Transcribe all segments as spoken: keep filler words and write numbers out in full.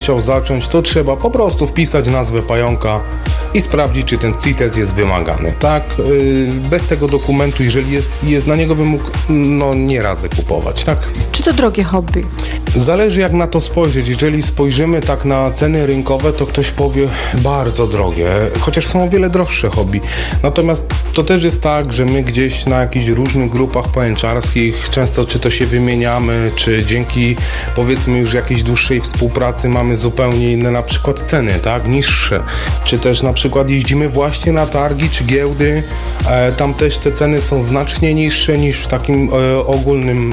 chciał zacząć, to trzeba po prostu wpisać nazwę pająka i sprawdzić, czy ten C I T E S jest wymagany, tak? Bez tego dokumentu, jeżeli jest, jest na niego wymóg, no nie radzę kupować, tak? Czy to drogie hobby? Zależy, jak na to spojrzeć. Jeżeli spojrzymy tak na ceny rynkowe, to ktoś powie bardzo drogie, chociaż są o wiele droższe hobby. Natomiast to też jest tak, że my gdzieś na jakichś różnych grupach pajęczarskich często czy to się wymieniamy, czy dzięki powiedzmy już jakiejś dłuższej współpracy mamy zupełnie inne na przykład ceny, tak? Niższe. Czy też na przykład jeździmy właśnie na targi czy giełdy, e, tam też te ceny są znacznie niższe niż w takim e, ogólnym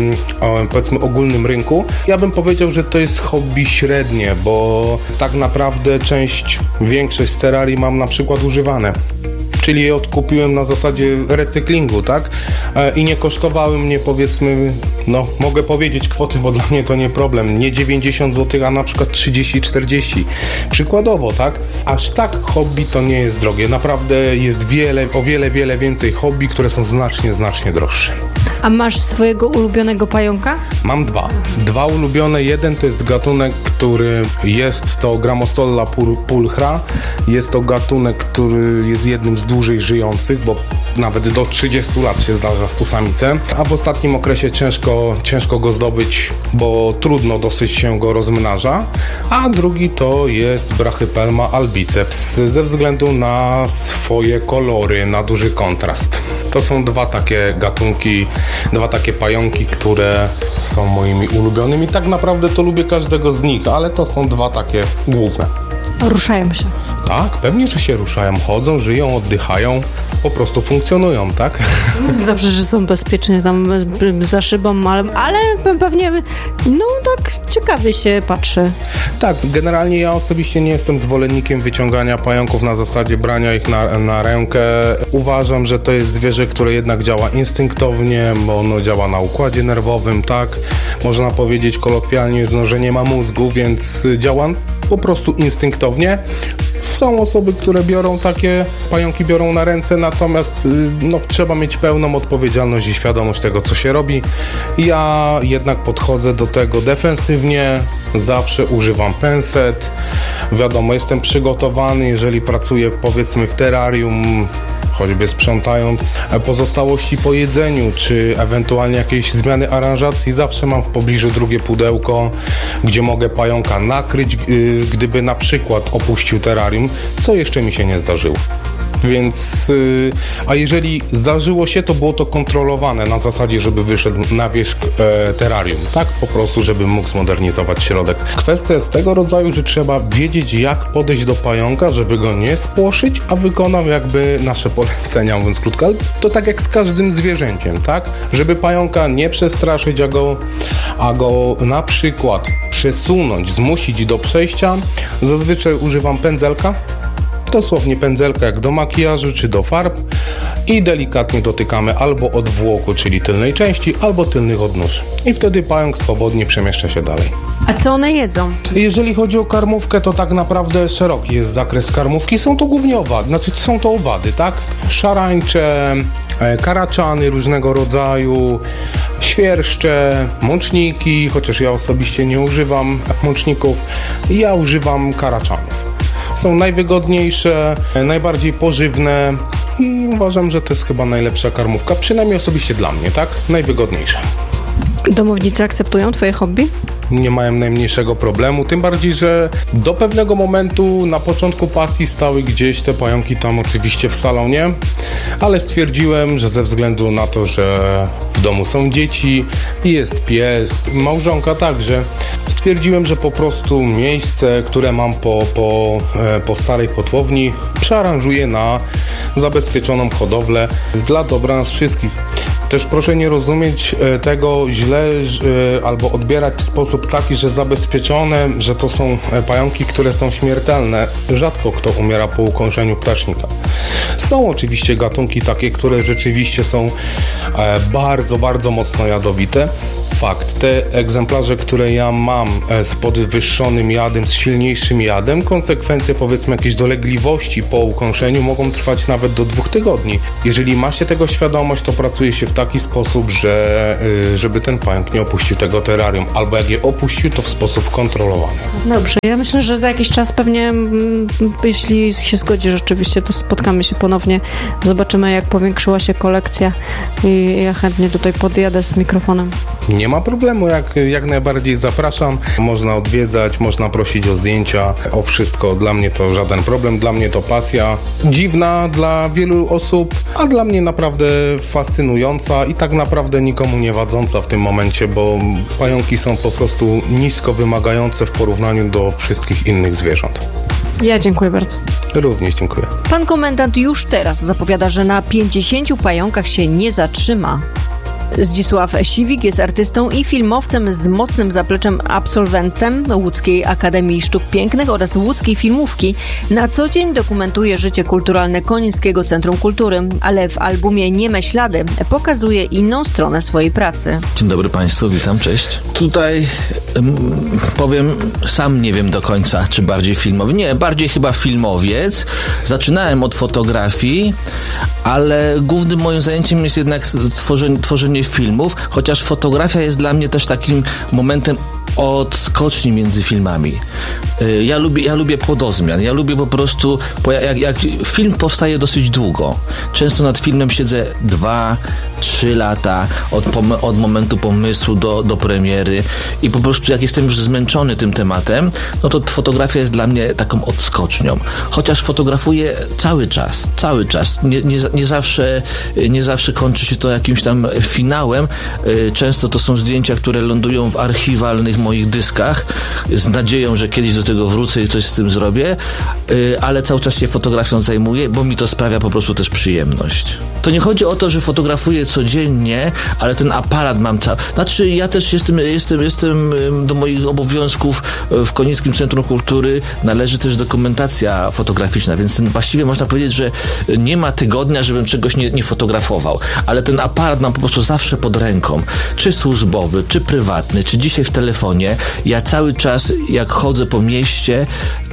e, powiedzmy ogólnym rynku. Ja bym powiedział, że to jest hobby średnie, bo tak naprawdę część, większość z terrarii mam na przykład używane. Czyli je odkupiłem na zasadzie recyklingu, tak? E, I nie kosztowały mnie, powiedzmy, no mogę powiedzieć kwoty, bo dla mnie to nie problem, nie dziewięćdziesiąt złotych, a na przykład trzydzieści czterdzieści. Przykładowo, tak? Aż tak hobby to nie jest drogie. Naprawdę jest wiele, o wiele, wiele więcej hobby, które są znacznie, znacznie droższe. A masz swojego ulubionego pająka? Mam dwa. Dwa ulubione. Jeden to jest gatunek, który jest to Grammostola pulchra. Jest to gatunek, który jest jednym z dłużej żyjących, bo nawet do trzydziestu lat się zdarza z samicę, a w ostatnim okresie ciężko, ciężko go zdobyć, bo trudno dosyć się go rozmnaża. A drugi to jest Brachypelma albiceps, ze względu na swoje kolory, na duży kontrast. To są dwa takie gatunki, dwa takie pająki, które są moimi ulubionymi. Tak naprawdę to lubię każdego z nich, ale to są dwa takie główne. Ruszają się. Tak, pewnie, że się ruszają, chodzą, żyją, oddychają, po prostu funkcjonują, tak? Dobrze, że są bezpiecznie tam za szybą, ale, ale pewnie, no tak ciekawie się patrzy. Tak, generalnie ja osobiście nie jestem zwolennikiem wyciągania pająków na zasadzie brania ich na, na rękę. Uważam, że to jest zwierzę, które jednak działa instynktownie, bo ono działa na układzie nerwowym, tak? Można powiedzieć kolokwialnie, no, że nie ma mózgu, więc działa po prostu instynktownie. Są osoby, które biorą takie pająki, biorą na ręce, natomiast no, trzeba mieć pełną odpowiedzialność i świadomość tego, co się robi. Ja jednak podchodzę do tego defensywnie, zawsze używam penset. Wiadomo, jestem przygotowany, jeżeli pracuję powiedzmy w terrarium, choćby sprzątając pozostałości po jedzeniu, czy ewentualnie jakieś zmiany aranżacji, zawsze mam w pobliżu drugie pudełko, gdzie mogę pająka nakryć, gdyby na przykład opuścił terrarium, co jeszcze mi się nie zdarzyło. Więc, yy, a jeżeli zdarzyło się, to było to kontrolowane na zasadzie, żeby wyszedł na wierzch e, terrarium, tak po prostu, żeby mógł zmodernizować środek. Kwestia jest tego rodzaju, że trzeba wiedzieć, jak podejść do pająka, żeby go nie spłoszyć, a wykonał jakby nasze polecenia, mówiąc krótko, ale to tak jak z każdym zwierzęciem, tak? Żeby pająka nie przestraszyć, a go, a go na przykład przesunąć, zmusić do przejścia, zazwyczaj używam pędzelka, dosłownie pędzelka jak do makijażu czy do farb i delikatnie dotykamy albo odwłoku, czyli tylnej części, albo tylnych odnóż. I wtedy pająk swobodnie przemieszcza się dalej. A co one jedzą? Jeżeli chodzi o karmówkę, to tak naprawdę szeroki jest zakres karmówki. Są to głównie owady, znaczy są to owady, tak? Szarańcze, karaczany różnego rodzaju, świerszcze, mączniki, chociaż ja osobiście nie używam mączników, ja używam karaczanów. Są najwygodniejsze, najbardziej pożywne i uważam, że to jest chyba najlepsza karmówka, przynajmniej osobiście dla mnie, tak? Najwygodniejsza. Domownicy akceptują twoje hobby? Nie mają najmniejszego problemu, tym bardziej, że do pewnego momentu na początku pasji stały gdzieś te pająki tam oczywiście w salonie, ale stwierdziłem, że ze względu na to, że w domu są dzieci i jest pies, małżonka także, stwierdziłem, że po prostu miejsce, które mam po, po, po starej kotłowni, przearanżuję na zabezpieczoną hodowlę dla dobra nas wszystkich. Też proszę nie rozumieć tego źle albo odbierać w sposób taki, że zabezpieczone, że to są pająki, które są śmiertelne. Rzadko kto umiera po ukąszeniu ptasznika. Są oczywiście gatunki takie, które rzeczywiście są bardzo, bardzo mocno jadowite. Fakt. Te egzemplarze, które ja mam z podwyższonym jadem, z silniejszym jadem, konsekwencje powiedzmy jakiejś dolegliwości po ukąszeniu mogą trwać nawet do dwóch tygodni. Jeżeli ma się tego świadomość, to pracuje się w taki sposób, że żeby ten pająk nie opuścił tego terrarium, albo jak je opuścił, to w sposób kontrolowany. Dobrze, ja myślę, że za jakiś czas pewnie, jeśli się zgodzi rzeczywiście, to spotkamy się ponownie, zobaczymy, jak powiększyła się kolekcja i ja chętnie tutaj podjadę z mikrofonem. Nie ma problemu, jak, jak najbardziej zapraszam. Można odwiedzać, można prosić o zdjęcia, o wszystko. Dla mnie to żaden problem, dla mnie to pasja. Dziwna dla wielu osób, a dla mnie naprawdę fascynująca i tak naprawdę nikomu nie wadząca w tym momencie, bo pająki są po prostu nisko wymagające w porównaniu do wszystkich innych zwierząt. Ja dziękuję bardzo. Również dziękuję. Pan komendant już teraz zapowiada, że na pięćdziesięciu pająkach się nie zatrzyma. Zdzisław Siwik jest artystą i filmowcem z mocnym zapleczem, absolwentem Łódzkiej Akademii Sztuk Pięknych oraz Łódzkiej Filmówki. Na co dzień dokumentuje życie kulturalne Konińskiego Centrum Kultury, ale w albumie Nieme Ślady pokazuje inną stronę swojej pracy. Dzień dobry Państwu, witam, cześć. Tutaj um, powiem, sam nie wiem do końca, czy bardziej filmowy. Nie, bardziej chyba filmowiec. Zaczynałem od fotografii, ale głównym moim zajęciem jest jednak tworzenie, tworzenie filmów, chociaż fotografia jest dla mnie też takim momentem odskoczni między filmami. Ja lubię, ja lubię płodozmian. Ja lubię po prostu, jak, jak film powstaje dosyć długo. Często nad filmem siedzę dwa, trzy lata od, od momentu pomysłu do, do premiery i po prostu jak jestem już zmęczony tym tematem, no to fotografia jest dla mnie taką odskocznią. Chociaż fotografuję cały czas, cały czas. Nie, nie, nie, zawsze, nie zawsze kończy się to jakimś tam finałem. Często to są zdjęcia, które lądują w archiwalnych moich dyskach z nadzieją, że kiedyś do tego wrócę i coś z tym zrobię, ale cały czas się fotografią zajmuję, bo mi to sprawia po prostu też przyjemność. To nie chodzi o to, że fotografuję codziennie, ale ten aparat mam cały... Znaczy ja też jestem, jestem, jestem do moich obowiązków w Konińskim Centrum Kultury należy też dokumentacja fotograficzna, więc ten, właściwie można powiedzieć, że nie ma tygodnia, żebym czegoś nie, nie fotografował, ale ten aparat mam po prostu zawsze pod ręką. Czy służbowy, czy prywatny, czy dzisiaj w telefonie. Ja cały czas, jak chodzę po mieście,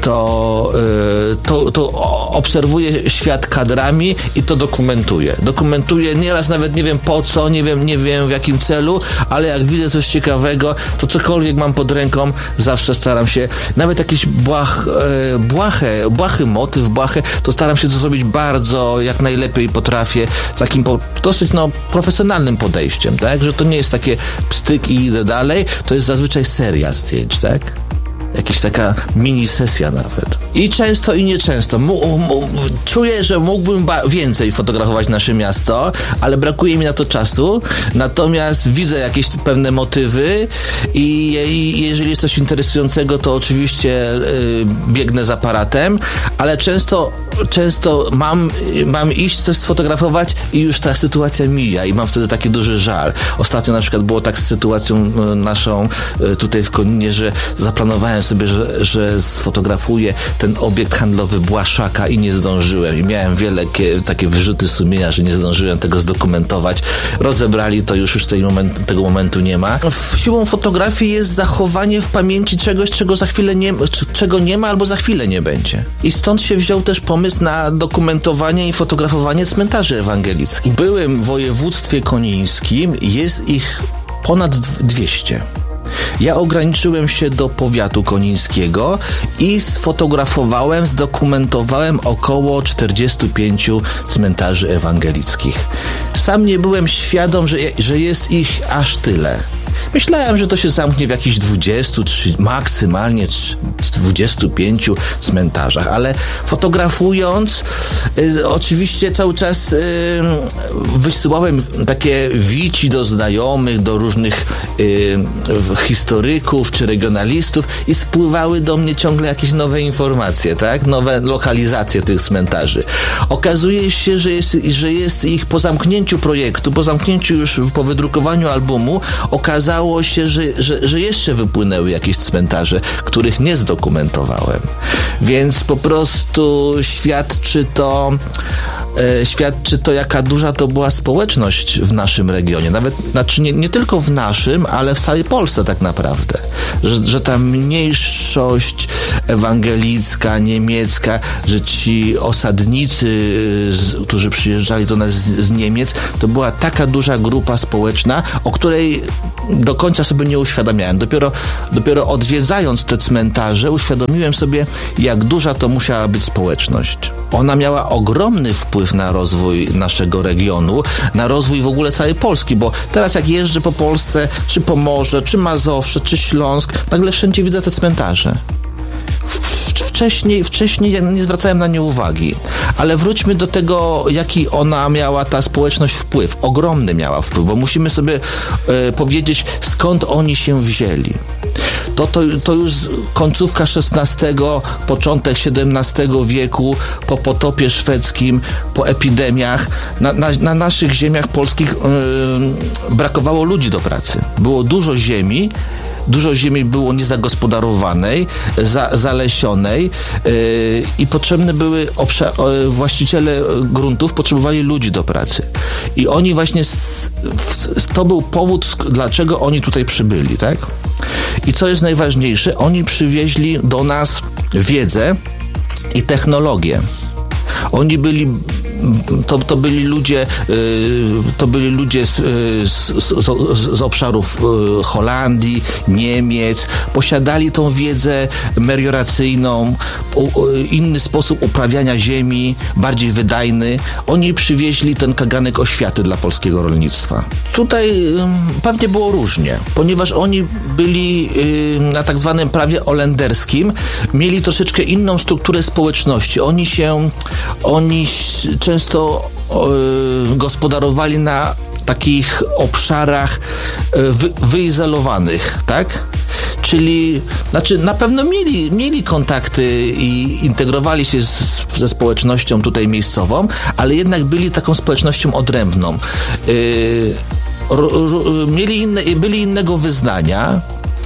to, yy, to, to obserwuję świat kadrami i to dokumentuję. Dokumentuję, nieraz nawet nie wiem po co, nie wiem, nie wiem w jakim celu, ale jak widzę coś ciekawego, to cokolwiek mam pod ręką, zawsze staram się, nawet jakiś błah, yy, błahe, błahy motyw, błahę, to staram się to zrobić bardzo, jak najlepiej potrafię, z takim po, dosyć no, profesjonalnym podejściem, tak? Że to nie jest takie pstyk i idę dalej, to jest zazwyczaj seria zdjęć, tak? Jakaś taka mini sesja nawet. I często i nieczęsto. M- m- czuję, że mógłbym ba- więcej fotografować nasze miasto, ale brakuje mi na to czasu. Natomiast widzę jakieś pewne motywy i, i jeżeli jest coś interesującego, to oczywiście y, biegnę z aparatem, ale często często mam, mam iść coś sfotografować i już ta sytuacja mija i mam wtedy taki duży żal. Ostatnio na przykład było tak z sytuacją naszą tutaj w Koninie, że zaplanowałem sobie, że, że sfotografuję ten obiekt handlowy Błaszaka i nie zdążyłem. I miałem wiele kie, takie wyrzuty sumienia, że nie zdążyłem tego zdokumentować. Rozebrali to, już już tej moment, tego momentu nie ma. Siłą fotografii jest zachowanie w pamięci czegoś, czego za chwilę nie, czego nie ma albo za chwilę nie będzie. I stąd się wziął też pomysł na dokumentowanie i fotografowanie cmentarzy ewangelickich. Byłem w województwie konińskim, jest ich ponad dwieście. Ja ograniczyłem się do powiatu konińskiego i sfotografowałem, zdokumentowałem około czterdziestu pięciu cmentarzy ewangelickich. Sam nie byłem świadom, że, że jest ich aż tyle. Myślałem, że to się zamknie w jakichś dwudziestu, maksymalnie dwudziestu pięciu cmentarzach, ale fotografując, y, oczywiście cały czas y, wysyłałem takie wici do znajomych, do różnych y, historyków czy regionalistów i spływały do mnie ciągle jakieś nowe informacje, tak? Nowe lokalizacje tych cmentarzy. Okazuje się, że jest, że jest ich po zamknięciu projektu, po zamknięciu już, po wydrukowaniu albumu, okazało Okazało się, że, że, że jeszcze wypłynęły jakieś cmentarze, których nie zdokumentowałem. Więc po prostu świadczy to e, świadczy to, jaka duża to była społeczność w naszym regionie. Nawet, znaczy nie, nie tylko w naszym, ale w całej Polsce tak naprawdę. Że, że ta mniejszość ewangelicka, niemiecka, że ci osadnicy, z, którzy przyjeżdżali do nas z, z Niemiec, to była taka duża grupa społeczna, o której do końca sobie nie uświadamiałem. Dopiero, dopiero odwiedzając te cmentarze uświadomiłem sobie, jak duża to musiała być społeczność. Ona miała ogromny wpływ na rozwój naszego regionu, na rozwój w ogóle całej Polski, bo teraz jak jeżdżę po Polsce, czy Pomorze, czy Mazowsze, czy Śląsk, nagle wszędzie widzę te cmentarze. Wcześniej, wcześniej nie zwracałem na nie uwagi, ale wróćmy do tego, jaki ona miała, ta społeczność wpływ. Ogromny miała wpływ, bo musimy sobie e, powiedzieć, skąd oni się wzięli. To, to, to już końcówka szesnastego, początek siedemnastego wieku, po potopie szwedzkim, po epidemiach, na, na, na naszych ziemiach polskich e, brakowało ludzi do pracy. Było dużo ziemi, Dużo ziemi było niezagospodarowanej, za, zalesionej yy, i potrzebne były obszar, yy, właściciele gruntów potrzebowali ludzi do pracy. I oni właśnie, z, w, to był powód, dlaczego oni tutaj przybyli, tak? I co jest najważniejsze, oni przywieźli do nas wiedzę i technologię. Oni byli To, to byli ludzie, to byli ludzie z, z, z, z obszarów Holandii, Niemiec, posiadali tą wiedzę melioracyjną, inny sposób uprawiania ziemi, bardziej wydajny. Oni przywieźli ten kaganek oświaty dla polskiego rolnictwa. Tutaj pewnie było różnie, ponieważ oni byli na tak zwanym prawie holenderskim, mieli troszeczkę inną strukturę społeczności. Oni się, oni często y, gospodarowali na takich obszarach y, wy, wyizolowanych, tak? Czyli, znaczy na pewno mieli, mieli kontakty i integrowali się z, ze społecznością tutaj miejscową, ale jednak byli taką społecznością odrębną. Y, ro, ro, mieli inne, byli innego wyznania,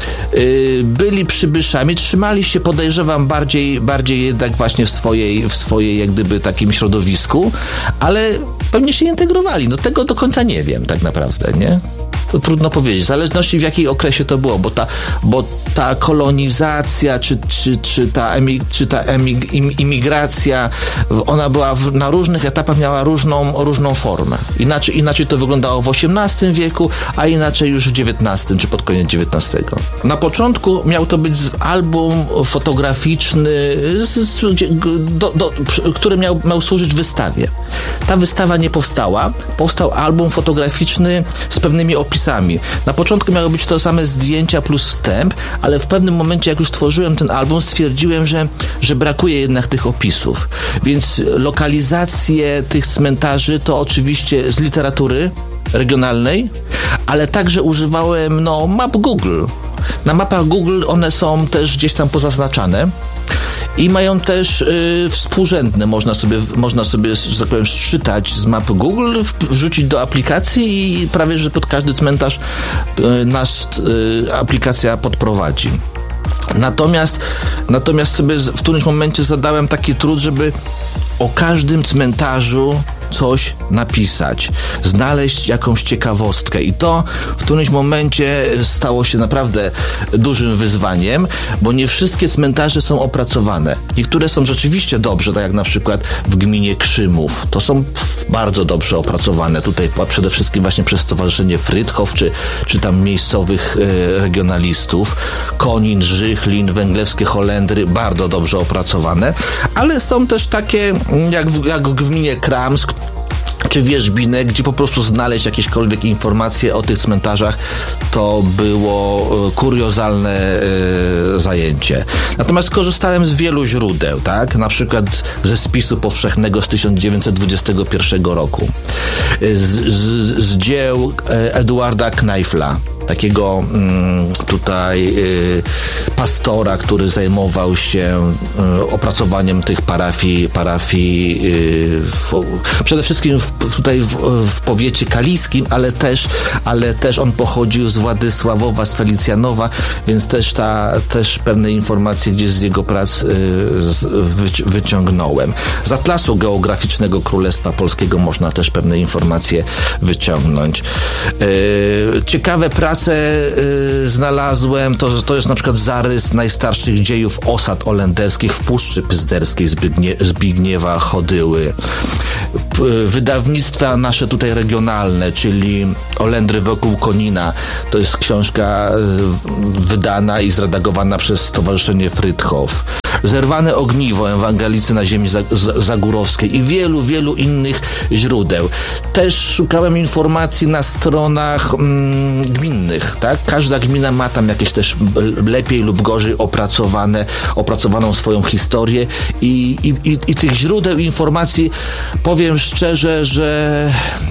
byli przybyszami, trzymali się, podejrzewam, bardziej, bardziej jednak właśnie w swojej, w swojej jak gdyby takim środowisku, ale pewnie się integrowali. No tego do końca nie wiem tak naprawdę, nie? To trudno powiedzieć, w zależności w jakiej okresie to było, bo ta, bo ta kolonizacja, czy, czy, czy ta, emi, czy ta emi, im, imigracja, ona była w, na różnych etapach, miała różną, różną formę. Inaczej, inaczej to wyglądało w osiemnastym wieku, a inaczej już w dziewiętnastym, czy pod koniec dziewiętnastego. Na początku miał to być album fotograficzny, z, z, do, do, który miał, miał służyć wystawie. Ta wystawa nie powstała, powstał album fotograficzny z pewnymi opisami. Na początku miały być to same zdjęcia plus wstęp, ale w pewnym momencie, jak już tworzyłem ten album, stwierdziłem, że, że brakuje jednak tych opisów. Więc lokalizacje tych cmentarzy to oczywiście z literatury regionalnej, ale także używałem no, map Google. Na mapach Google one są też gdzieś tam pozaznaczane. I mają też y, współrzędne, można sobie, można sobie, że tak powiem, czytać z mapy Google, wrzucić do aplikacji i prawie, że pod każdy cmentarz y, nas y, aplikacja podprowadzi. Natomiast, natomiast sobie w którymś momencie zadałem taki trud, żeby o każdym cmentarzu coś napisać, znaleźć jakąś ciekawostkę i to w którymś momencie stało się naprawdę dużym wyzwaniem, bo nie wszystkie cmentarze są opracowane. Niektóre są rzeczywiście dobrze, tak jak na przykład w gminie Krzymów. To są bardzo dobrze opracowane. Tutaj przede wszystkim właśnie przez Stowarzyszenie Frydhof, czy, czy tam miejscowych e, regionalistów. Konin, Żychlin, Węglewskie Holendry, bardzo dobrze opracowane, ale są też takie jak w, jak w gminie Kramsk, czy Wierzbinek, gdzie po prostu znaleźć jakiekolwiek informacje o tych cmentarzach, to było kuriozalne e, zajęcie. Natomiast korzystałem z wielu źródeł, tak? Na przykład ze spisu powszechnego z tysiąc dziewięćset dwudziestego pierwszego roku, z, z, z dzieł Eduarda Kneifla. takiego mm, tutaj y, pastora, który zajmował się y, opracowaniem tych parafii, parafii y, w, przede wszystkim w, tutaj w, w powiecie kaliskim, ale też, ale też on pochodził z Władysławowa, z Felicjanowa, więc też ta, też pewne informacje gdzieś z jego prac y, z, wyci- wyciągnąłem. Z Atlasu Geograficznego Królestwa Polskiego można też pewne informacje wyciągnąć. Y, ciekawe prace y, znalazłem, to, to jest na przykład zarys najstarszych dziejów osad holenderskich w Puszczy Pyzderskiej Zbignie, Zbigniewa Chodyły. Y, wydawnictwa nasze tutaj regionalne, czyli Olendry wokół Konina, to jest książka y, wydana i zredagowana przez Stowarzyszenie Frydhof. Zerwane ogniwo, Ewangelicy na ziemi zagórowskiej i wielu, wielu innych źródeł. Też szukałem informacji na stronach mm, gminnych, tak? Każda gmina ma tam jakieś też lepiej lub gorzej opracowane, opracowaną swoją historię i, i, i, i tych źródeł informacji, powiem szczerze, że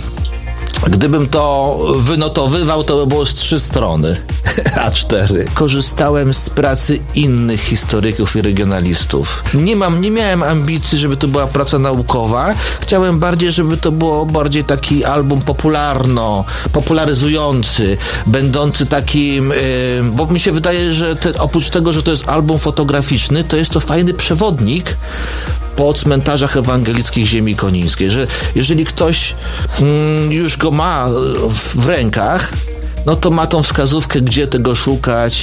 gdybym to wynotowywał, to by było z trzy strony, a cztery. Korzystałem z pracy innych historyków i regionalistów. Nie mam, nie miałem ambicji, żeby to była praca naukowa. Chciałem bardziej, żeby to było bardziej taki album popularno, popularyzujący, będący takim, yy, bo mi się wydaje, że te, oprócz tego, że to jest album fotograficzny, to jest to fajny przewodnik po cmentarzach ewangelickich ziemi konińskiej, że jeżeli ktoś mm, już go ma w rękach, no to ma tą wskazówkę, gdzie tego szukać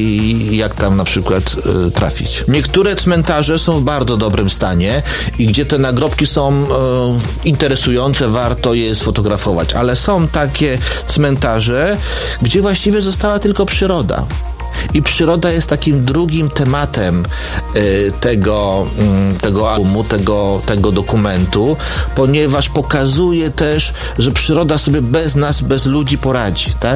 i jak tam na przykład y, trafić. Niektóre cmentarze są w bardzo dobrym stanie i gdzie te nagrobki są y, interesujące, warto je sfotografować, ale są takie cmentarze, gdzie właściwie została tylko przyroda. I przyroda jest takim drugim tematem y, tego, y, tego albumu, tego, tego dokumentu, ponieważ pokazuje też, że przyroda sobie bez nas, bez ludzi poradzi, tak?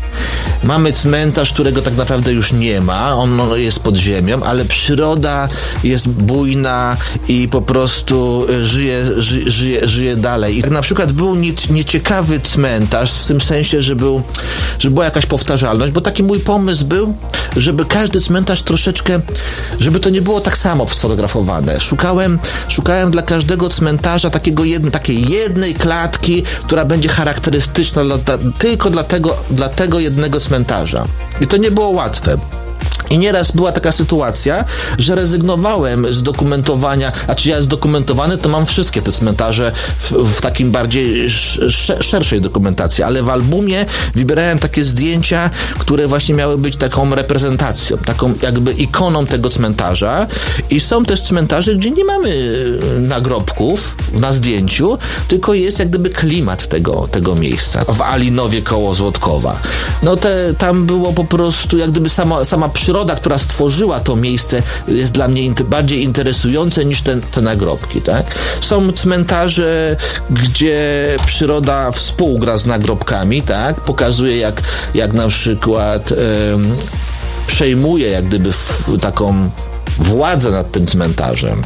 Mamy cmentarz, którego tak naprawdę już nie ma, on jest pod ziemią, ale przyroda jest bujna i po prostu żyje, ży, żyje, żyje dalej. I tak na przykład był nie, nieciekawy cmentarz, w tym sensie, że, był, że była jakaś powtarzalność, bo taki mój pomysł był, żeby każdy cmentarz troszeczkę, żeby to nie było tak samo sfotografowane. Szukałem, szukałem dla każdego cmentarza takiego jedno, takiej jednej klatki, która będzie charakterystyczna dla, tylko dla tego, dla tego jednego cmentarza. I to nie było łatwe. I nieraz była taka sytuacja, że rezygnowałem z dokumentowania, a czy ja zdokumentowany, to mam wszystkie te cmentarze w, w takim bardziej sz, szerszej dokumentacji, ale w albumie wybierałem takie zdjęcia, które właśnie miały być taką reprezentacją, taką jakby ikoną tego cmentarza i są też cmentarze, gdzie nie mamy nagrobków na zdjęciu, tylko jest jak gdyby klimat tego, tego miejsca. W Alinowie koło Złotkowa. No te, tam było po prostu jak gdyby sama, sama przyroda, która stworzyła to miejsce, jest dla mnie int- bardziej interesujące niż te, te nagrobki, tak? Są cmentarze, gdzie przyroda współgra z nagrobkami, tak? Pokazuje jak, jak na przykład ym, przejmuje jak gdyby w, taką władzę nad tym cmentarzem.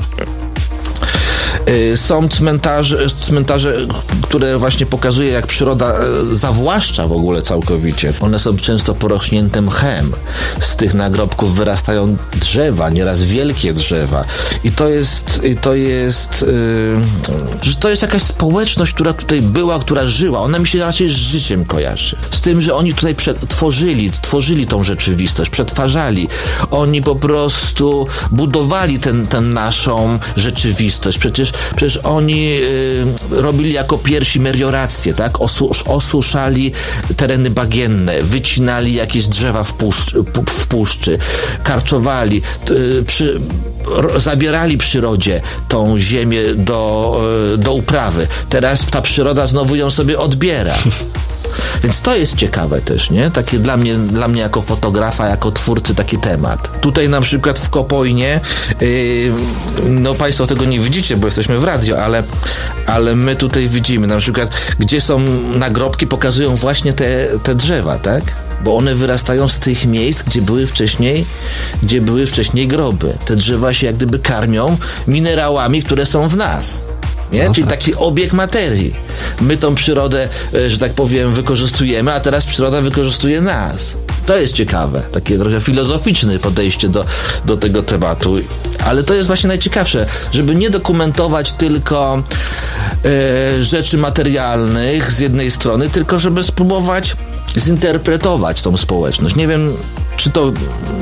Są cmentarze, cmentarze, które właśnie pokazuje, jak przyroda zawłaszcza w ogóle całkowicie. One są często porośnięte mchem. Z tych nagrobków wyrastają drzewa, nieraz wielkie drzewa. I to jest, i to jest, yy, że to jest jakaś społeczność, która tutaj była, która żyła. Ona mi się raczej z życiem kojarzy. Z tym, że oni tutaj prze- tworzyli, tworzyli tą rzeczywistość, przetwarzali. Oni po prostu budowali ten, ten naszą rzeczywistość. Przecież Przecież oni y, robili jako pierwsi meliorację, tak? Osu, osuszali tereny bagienne, wycinali jakieś drzewa w, puszcz, w puszczy, karczowali, y, przy, r, zabierali przyrodzie tą ziemię do, y, do uprawy. Teraz ta przyroda znowu ją sobie odbiera. Więc to jest ciekawe też, nie? Takie dla mnie, dla mnie jako fotografa, jako twórcy taki temat. Tutaj na przykład w Kopojnie, yy, no państwo tego nie widzicie, bo jesteśmy w radio, ale, ale my tutaj widzimy na przykład, gdzie są nagrobki, pokazują właśnie te, te drzewa, tak? Bo one wyrastają z tych miejsc, gdzie były wcześniej, gdzie były wcześniej groby. Te drzewa się jak gdyby karmią minerałami, które są w nas. Nie? No Czyli tak. taki obieg materii. My tą przyrodę, że tak powiem, wykorzystujemy, a teraz przyroda wykorzystuje nas. To jest ciekawe, takie trochę filozoficzne podejście do, do tego tematu, ale to jest właśnie najciekawsze, żeby nie dokumentować tylko e, rzeczy materialnych z jednej strony, tylko żeby spróbować zinterpretować tą społeczność. Nie wiem, czy to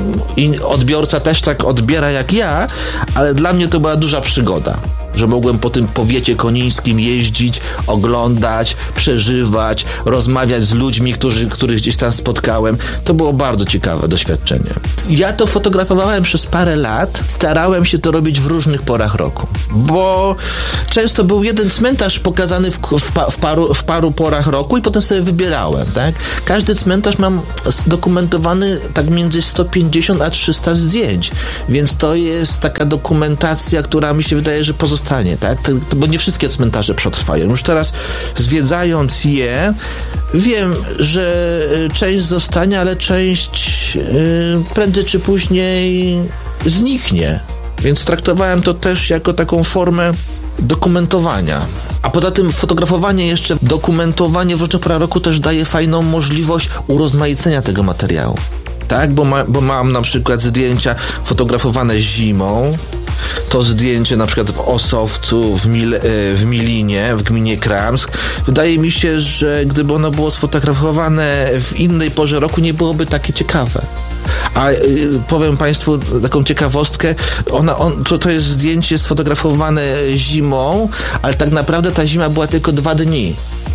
odbiorca też tak odbiera jak ja, ale dla mnie to była duża przygoda, że mogłem po tym powiecie konińskim jeździć, oglądać, przeżywać, rozmawiać z ludźmi, którzy, których gdzieś tam spotkałem. To było bardzo ciekawe doświadczenie. Ja to fotografowałem przez parę lat. Starałem się to robić w różnych porach roku, bo często był jeden cmentarz pokazany w, w, w, paru, w paru porach roku i potem sobie wybierałem, tak? Każdy cmentarz mam zdokumentowany tak między sto pięćdziesiąt a trzysta zdjęć, więc to jest taka dokumentacja, która mi się wydaje, że pozostanie, tak? To, to, bo nie wszystkie cmentarze przetrwają. Już teraz zwiedzając je, wiem, że część zostanie, ale część yy, prędzej czy później zniknie. Więc traktowałem to też jako taką formę dokumentowania. A poza tym fotografowanie jeszcze, dokumentowanie w różnych porach roku też daje fajną możliwość urozmaicenia tego materiału. Tak, bo, ma, bo mam na przykład zdjęcia fotografowane zimą, to zdjęcie na przykład w Osowcu, w, Mil, w Milinie, w gminie Kramsk. Wydaje mi się, że gdyby ono było sfotografowane w innej porze roku, nie byłoby takie ciekawe. A y, powiem Państwu taką ciekawostkę, ona, on, to, to jest zdjęcie sfotografowane zimą, ale tak naprawdę ta zima była tylko dwa dni.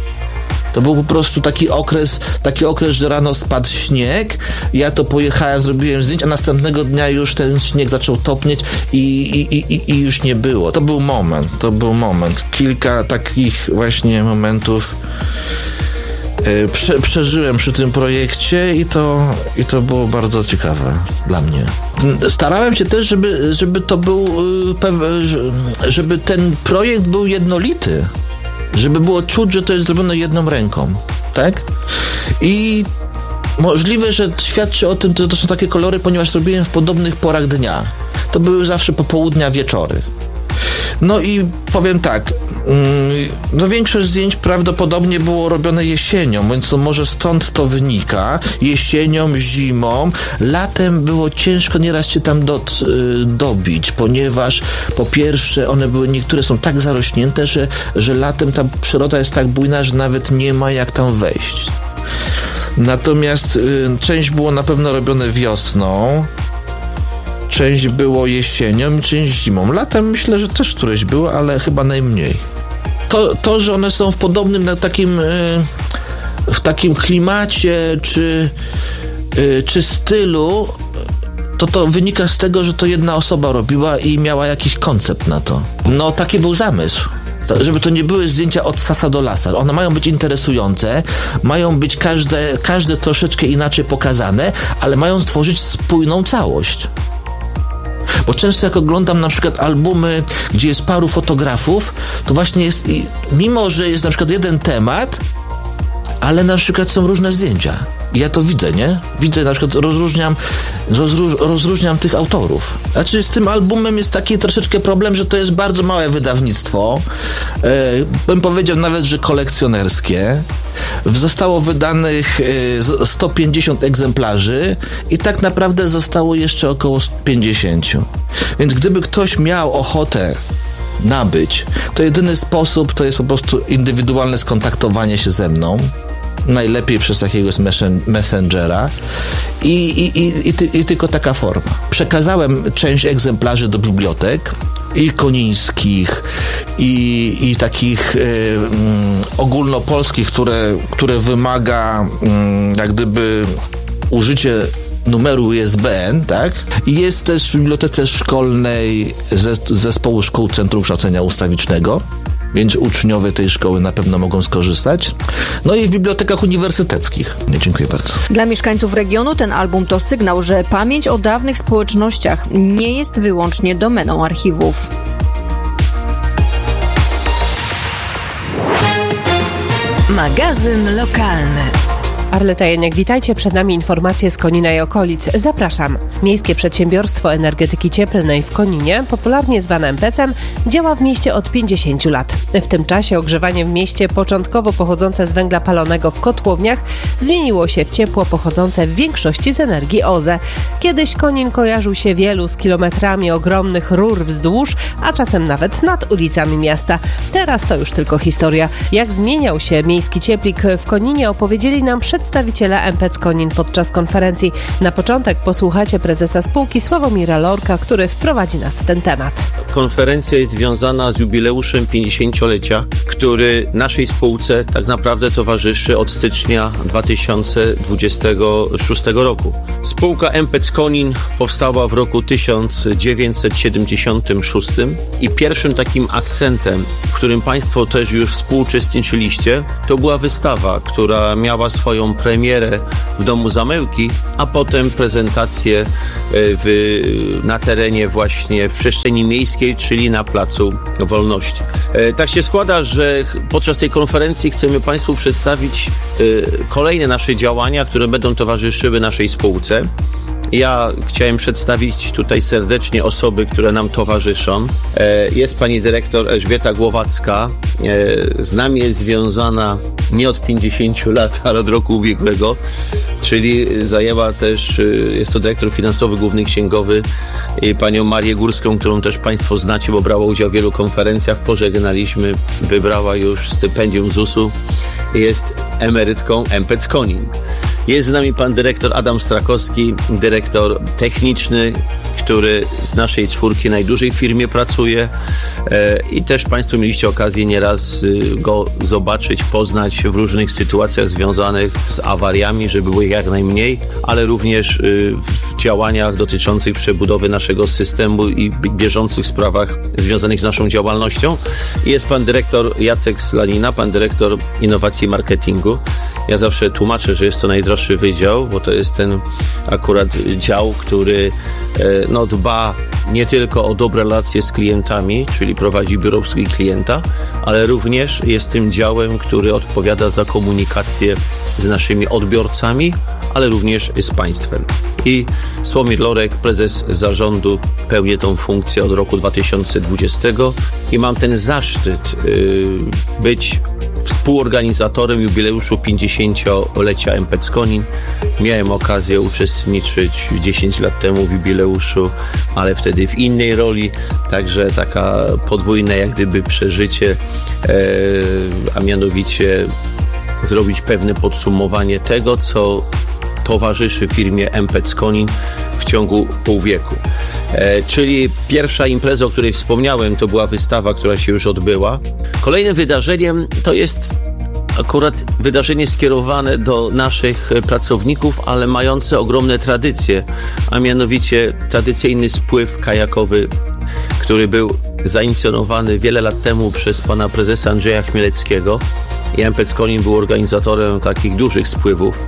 To był po prostu taki okres, taki okres, że rano spadł śnieg, ja to pojechałem, zrobiłem zdjęcia, a następnego dnia już ten śnieg zaczął topnieć i, i, i, i już nie było. To był moment, to był moment. Kilka takich właśnie momentów yy, prze, przeżyłem przy tym projekcie i to, i to było bardzo ciekawe dla mnie. Starałem się też, żeby, żeby to był, yy, żeby ten projekt był jednolity. Żeby było czuć, że to jest zrobione jedną ręką, tak? I możliwe, że świadczy o tym, że to są takie kolory, ponieważ robiłem w podobnych porach dnia. To były zawsze popołudnia, wieczory. No i powiem tak, no większość zdjęć prawdopodobnie było robione jesienią, więc to może stąd to wynika. Jesienią, zimą. Latem było ciężko nieraz się tam do, dobić, ponieważ po pierwsze one były, niektóre są tak zarośnięte, że, że latem ta przyroda jest tak bujna, że nawet nie ma jak tam wejść. Natomiast y, część było na pewno robione wiosną, część było jesienią i część zimą. Latem myślę, że też któreś było, ale chyba najmniej. To, to że one są w podobnym na takim, w takim klimacie czy, czy stylu, to to wynika z tego, że to jedna osoba robiła i miała jakiś koncept na to. No taki był zamysł. Żeby to nie były zdjęcia od sasa do lasa. One mają być interesujące, mają być każde, każde troszeczkę inaczej pokazane, ale mają stworzyć spójną całość. Bo często jak oglądam na przykład albumy, gdzie jest paru fotografów, to właśnie jest, mimo że jest na przykład jeden temat, ale na przykład są różne zdjęcia. I ja to widzę, nie? Widzę, na przykład rozróżniam, rozróż, rozróżniam tych autorów. Znaczy z tym albumem jest taki troszeczkę problem, że to jest bardzo małe wydawnictwo. E, bym powiedział nawet, że kolekcjonerskie. Zostało wydanych e, sto pięćdziesiąt egzemplarzy i tak naprawdę zostało jeszcze około pięćdziesiąt. Więc gdyby ktoś miał ochotę nabyć, to jedyny sposób to jest po prostu indywidualne skontaktowanie się ze mną. Najlepiej przez jakiegoś messengera i, i, i, i, ty, i tylko taka forma. Przekazałem część egzemplarzy do bibliotek i konińskich i, i takich y, y, ogólnopolskich, które, które wymaga y, jak gdyby użycie numeru U S B N, tak? I jest też w bibliotece szkolnej zespołu szkół Centrum Kształcenia Ustawicznego, więc uczniowie tej szkoły na pewno mogą skorzystać. No i w bibliotekach uniwersyteckich. Nie, dziękuję bardzo. Dla mieszkańców regionu ten album to sygnał, że pamięć o dawnych społecznościach nie jest wyłącznie domeną archiwów. Magazyn lokalny. Arleta Janiak, witajcie. Przed nami informacje z Konina i okolic. Zapraszam. Miejskie Przedsiębiorstwo Energetyki Cieplnej w Koninie, popularnie zwane em pe cem, działa w mieście od pięćdziesięciu lat. W tym czasie ogrzewanie w mieście, początkowo pochodzące z węgla palonego w kotłowniach, zmieniło się w ciepło pochodzące w większości z energii O Z E. Kiedyś Konin kojarzył się wielu z kilometrami ogromnych rur wzdłuż, a czasem nawet nad ulicami miasta. Teraz to już tylko historia. Jak zmieniał się miejski cieplik w Koninie, opowiedzieli nam przedstawiciele em pe ce Konin podczas konferencji. Na początek posłuchacie prezesa spółki Sławomira Lorka, który wprowadzi nas w ten temat. Konferencja jest związana z jubileuszem pięćdziesięciolecia, który naszej spółce tak naprawdę towarzyszy od stycznia dwa tysiące dwudziestego szóstego roku. Spółka em pe ce Konin powstała w roku tysiąc dziewięćset siedemdziesiątym szóstym i pierwszym takim akcentem, w którym Państwo też już współuczestniczyliście, to była wystawa, która miała swoją premierę w Domu Zamyłki, a potem prezentację w, na terenie właśnie w przestrzeni miejskiej, czyli na Placu Wolności. Tak się składa, że podczas tej konferencji chcemy Państwu przedstawić kolejne nasze działania, które będą towarzyszyły naszej spółce. Ja chciałem przedstawić tutaj serdecznie osoby, które nam towarzyszą. Jest pani dyrektor Elżbieta Głowacka. Z nami jest związana nie od pięćdziesięciu lat, ale od roku ubiegłego, czyli zajęła też, jest to dyrektor finansowy, główny księgowy, panią Marię Górską, którą też Państwo znacie, bo brała udział w wielu konferencjach. Pożegnaliśmy, wybrała już stypendium z usu. Jest emerytką em pe ce Konin. Jest z nami pan dyrektor Adam Strakowski, dyrektor techniczny, który z naszej czwórki najdłużej w firmie pracuje i też Państwo mieliście okazję nieraz go zobaczyć, poznać w różnych sytuacjach związanych z awariami, żeby było ich jak najmniej, ale również w działaniach dotyczących przebudowy naszego systemu i bieżących sprawach związanych z naszą działalnością. Jest pan dyrektor Jacek Slanina, pan dyrektor innowacji i marketingu. Ja zawsze tłumaczę, że jest to najdroższy wydział, bo to jest ten akurat dział, który no, dba nie tylko o dobre relacje z klientami, czyli prowadzi biuro obsługi klienta, ale również jest tym działem, który odpowiada za komunikację z naszymi odbiorcami, ale również z państwem. I Sławomir Lorek, prezes zarządu, pełnię tą funkcję od roku dwa tysiące dwudziestego i mam ten zaszczyt yy, być współorganizatorem jubileuszu pięćdziesięciolecia em pe ce Konin. Miałem okazję uczestniczyć dziesięć lat temu w jubileuszu, ale wtedy w innej roli, także taka podwójne jak gdyby przeżycie, e, a mianowicie zrobić pewne podsumowanie tego, co towarzyszy firmie em pe ce Konin w ciągu pół wieku. E, czyli pierwsza impreza, o której wspomniałem, to była wystawa, która się już odbyła. Kolejnym wydarzeniem to jest akurat wydarzenie skierowane do naszych pracowników, ale mające ogromne tradycje, a mianowicie tradycyjny spływ kajakowy, który był zainicjowany wiele lat temu przez pana prezesa Andrzeja Chmieleckiego i em pe ce Konin był organizatorem takich dużych spływów.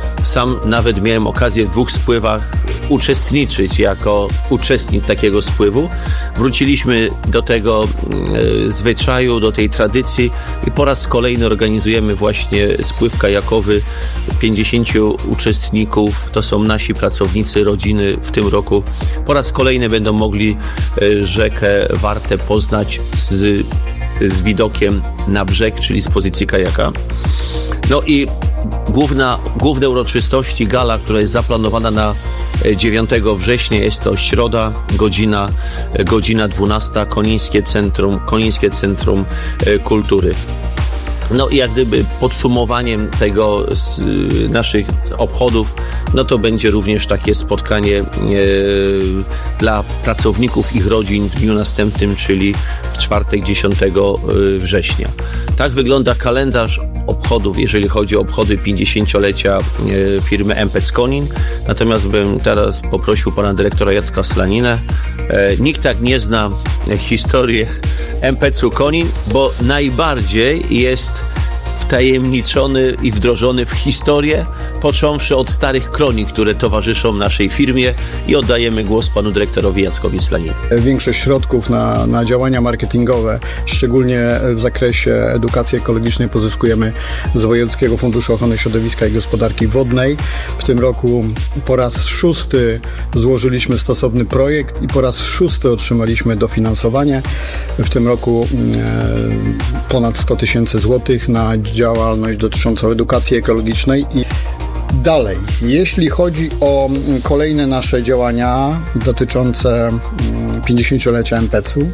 Sam nawet miałem okazję w dwóch spływach uczestniczyć jako uczestnik takiego spływu. Wróciliśmy do tego e, zwyczaju, do tej tradycji i po raz kolejny organizujemy właśnie spływ kajakowy. pięćdziesięciu uczestników, to są nasi pracownicy, rodziny w tym roku. Po raz kolejny będą mogli e, rzekę Wartę poznać z, z widokiem na brzeg, czyli z pozycji kajaka. No i główna, główne uroczystości, gala, która jest zaplanowana na dziewiątego września, jest to środa, godzina, godzina dwunasta, Konińskie Centrum, Konińskie Centrum Kultury. No i jak gdyby podsumowaniem tego z y, naszych obchodów, no to będzie również takie spotkanie y, dla pracowników, ich rodzin w dniu następnym, czyli w czwartek dziesiątego września. Tak wygląda kalendarz obchodów, jeżeli chodzi o obchody pięćdziesięciolecia y, firmy em pe ce Konin. Natomiast bym teraz poprosił pana dyrektora Jacka Slaninę. Y, nikt tak nie zna historię em pe ce Konin, bo najbardziej jest wtajemniczony i wdrożony w historię począwszy od starych kronik, które towarzyszą naszej firmie i oddajemy głos panu dyrektorowi Jackowi Slaninowi. Większość środków na, na działania marketingowe, szczególnie w zakresie edukacji ekologicznej, pozyskujemy z Wojewódzkiego Funduszu Ochrony Środowiska i Gospodarki Wodnej. W tym roku po raz szósty złożyliśmy stosowny projekt i po raz szósty otrzymaliśmy dofinansowanie. W tym roku e, ponad sto tysięcy złotych na działalność dotyczącą edukacji ekologicznej. I dalej, jeśli chodzi o kolejne nasze działania dotyczące pięćdziesięciolecia M P C u,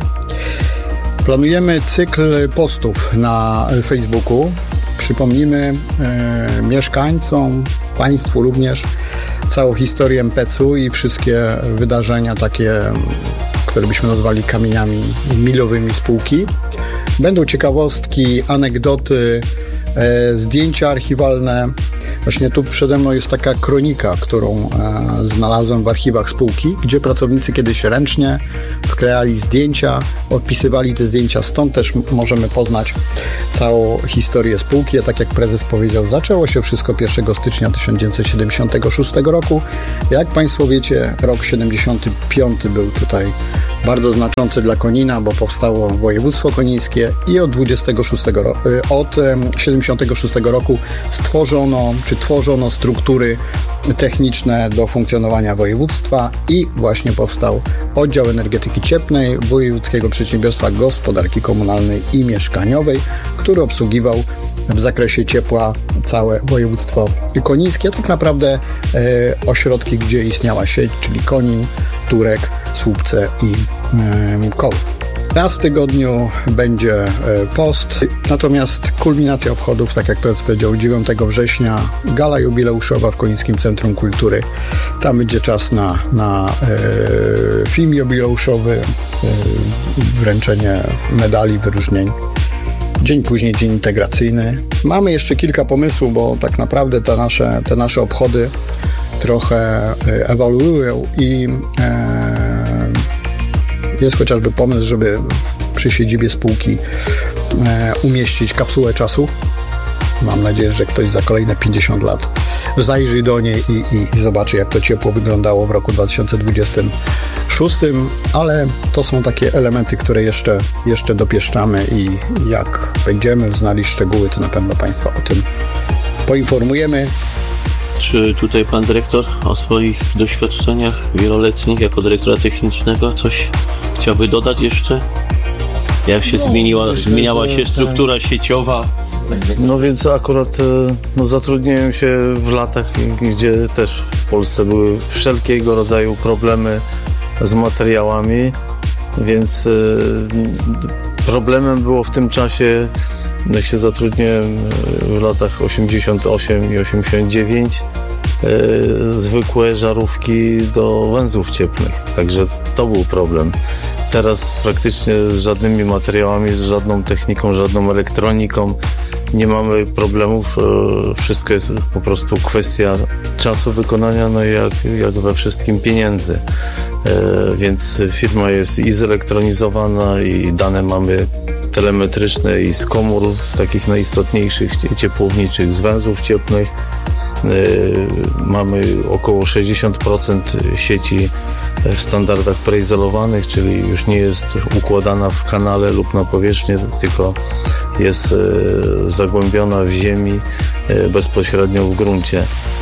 planujemy cykl postów na Facebooku. Przypomnimy e, mieszkańcom, Państwu również całą historię M P C u i wszystkie wydarzenia takie, które byśmy nazwali kamieniami milowymi spółki. Będą ciekawostki, anegdoty, e, zdjęcia archiwalne. Właśnie tu przede mną jest taka kronika, którą e, znalazłem w archiwach spółki, gdzie pracownicy kiedyś ręcznie wklejali zdjęcia, odpisywali te zdjęcia. Stąd też m- możemy poznać całą historię spółki. A tak jak prezes powiedział, zaczęło się wszystko pierwszego stycznia tysiąc dziewięćset siedemdziesiątego szóstego roku. Jak Państwo wiecie, rok siedemdziesiąty piąty był tutaj bardzo znaczący dla Konina, bo powstało województwo konińskie i od dwudziestego szóstego ro- od siedemdziesiątego szóstego roku stworzono, czy tworzono struktury techniczne do funkcjonowania województwa i właśnie powstał oddział energetyki cieplnej Wojewódzkiego Przedsiębiorstwa Gospodarki Komunalnej i Mieszkaniowej, który obsługiwał w zakresie ciepła całe województwo konińskie, tak naprawdę e, ośrodki, gdzie istniała sieć, czyli Konin, Turek, Słupce i e, Koło. Raz w tygodniu będzie e, post, natomiast kulminacja obchodów, tak jak prezes powiedział, dziewiątego września, gala jubileuszowa w Konińskim Centrum Kultury. Tam będzie czas na, na e, film jubileuszowy, e, wręczenie medali, wyróżnień. Dzień później dzień integracyjny. Mamy jeszcze kilka pomysłów, bo tak naprawdę te nasze, te nasze obchody trochę ewoluują i e, jest chociażby pomysł, żeby przy siedzibie spółki e, umieścić kapsułę czasu. Mam nadzieję, że ktoś za kolejne pięćdziesiąt lat zajrzy do niej i, i, i zobaczy, jak to ciepło wyglądało w roku dwa tysiące dwudziestym szóstym, ale to są takie elementy, które jeszcze, jeszcze dopieszczamy i jak będziemy znali szczegóły, to na pewno Państwa o tym poinformujemy. Czy tutaj pan dyrektor o swoich doświadczeniach wieloletnich jako dyrektora technicznego coś chciałby dodać jeszcze? Jak się no, zmieniła, myślę, zmieniała się struktura ten... sieciowa? No więc akurat no, zatrudniłem się w latach, gdzie też w Polsce były wszelkiego rodzaju problemy z materiałami, więc y, problemem było w tym czasie, jak się zatrudniłem w latach osiemdziesiąt osiem i osiemdziesiąt dziewięć, y, zwykłe żarówki do węzłów cieplnych, także to był problem. Teraz praktycznie z żadnymi materiałami, z żadną techniką, żadną elektroniką nie mamy problemów. Wszystko jest po prostu kwestia czasu wykonania, no i jak, jak we wszystkim pieniędzy. Więc firma jest i zelektronizowana, i dane mamy telemetryczne i z komór takich najistotniejszych ciepłowniczych, z węzłów cieplnych. Mamy około sześćdziesiąt procent sieci w standardach preizolowanych, czyli już nie jest układana w kanale lub na powierzchni, tylko jest zagłębiona w ziemi, bezpośrednio w gruncie.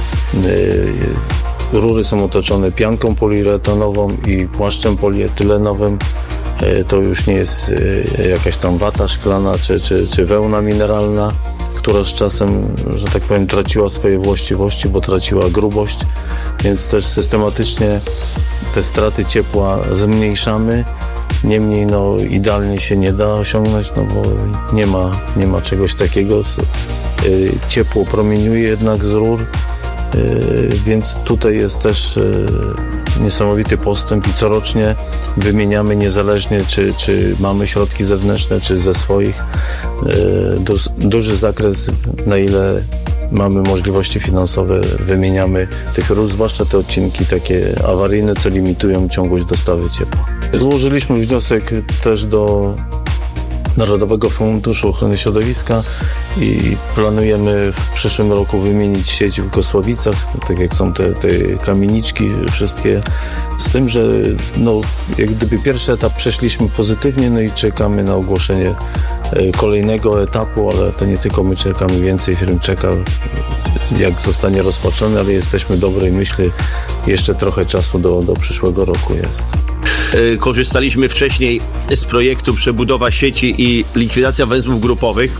Rury są otoczone pianką poliuretanową i płaszczem polietylenowym. To już nie jest jakaś tam wata szklana czy, czy, czy wełna mineralna, która z czasem, że tak powiem, traciła swoje właściwości, bo traciła grubość, więc też systematycznie te straty ciepła zmniejszamy. Niemniej no, idealnie się nie da osiągnąć, no bo nie ma, nie ma czegoś takiego. Ciepło promieniuje jednak z rur, więc tutaj jest też niesamowity postęp i corocznie wymieniamy niezależnie, czy, czy mamy środki zewnętrzne, czy ze swoich. Du, duży zakres, na ile mamy możliwości finansowe, wymieniamy tych rur, zwłaszcza te odcinki takie awaryjne, co limitują ciągłość dostawy ciepła. Złożyliśmy wniosek też do Narodowego Funduszu Ochrony Środowiska i planujemy w przyszłym roku wymienić sieć w Gosławicach, tak jak są te, te kamieniczki wszystkie, z tym, że no, jak gdyby pierwszy etap przeszliśmy pozytywnie, no i czekamy na ogłoszenie kolejnego etapu, ale to nie tylko my czekamy, więcej firm czeka, jak zostanie rozpoczęty, ale jesteśmy dobrej myśli, jeszcze trochę czasu do, do przyszłego roku jest. Korzystaliśmy wcześniej z projektu przebudowa sieci i likwidacja węzłów grupowych.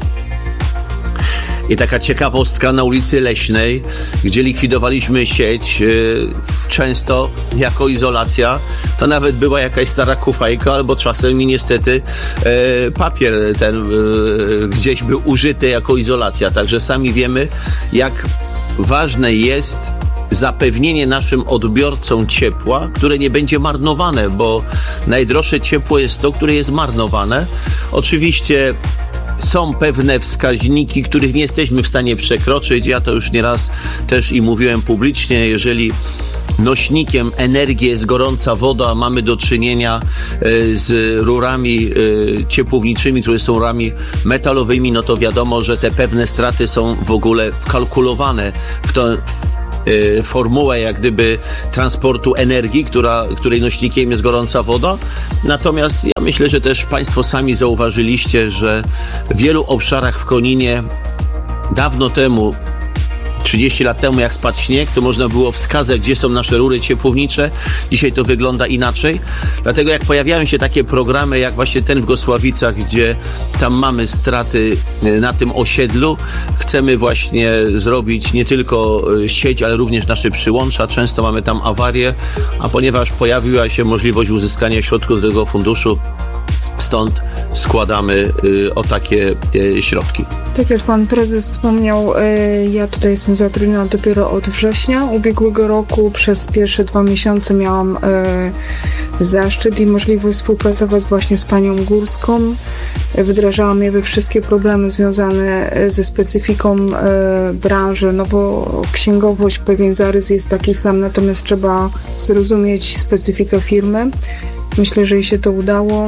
I taka ciekawostka na ulicy Leśnej, gdzie likwidowaliśmy sieć, yy, często jako izolacja, to nawet była jakaś stara kufajka, albo czasem i niestety yy, papier ten yy, gdzieś był użyty jako izolacja. Także sami wiemy, jak ważne jest zapewnienie naszym odbiorcom ciepła, które nie będzie marnowane, bo najdroższe ciepło jest to, które jest marnowane. Oczywiście są pewne wskaźniki, których nie jesteśmy w stanie przekroczyć. Ja to już nieraz też i mówiłem publicznie, jeżeli nośnikiem energii jest gorąca woda, mamy do czynienia z rurami ciepłowniczymi, które są rurami metalowymi, no to wiadomo, że te pewne straty są w ogóle wkalkulowane w to, formułę jak gdyby transportu energii, która, której nośnikiem jest gorąca woda. Natomiast ja myślę, że też Państwo sami zauważyliście, że w wielu obszarach w Koninie dawno temu, trzydzieści lat temu, jak spadł śnieg, to można było wskazać, gdzie są nasze rury ciepłownicze. Dzisiaj to wygląda inaczej. Dlatego jak pojawiają się takie programy, jak właśnie ten w Gosławicach, gdzie tam mamy straty na tym osiedlu, chcemy właśnie zrobić nie tylko sieć, ale również nasze przyłącza. Często mamy tam awarie, a ponieważ pojawiła się możliwość uzyskania środków z tego funduszu, stąd składamy y, o takie y, środki. Tak jak pan prezes wspomniał, y, ja tutaj jestem zatrudniona dopiero od września ubiegłego roku. Przez pierwsze dwa miesiące miałam y, zaszczyt i możliwość współpracować właśnie z panią Górską. Wdrażałam je we wszystkie problemy związane ze specyfiką y, branży, no bo księgowość, pewien zarys jest taki sam, natomiast trzeba zrozumieć specyfikę firmy. Myślę, że jej się to udało.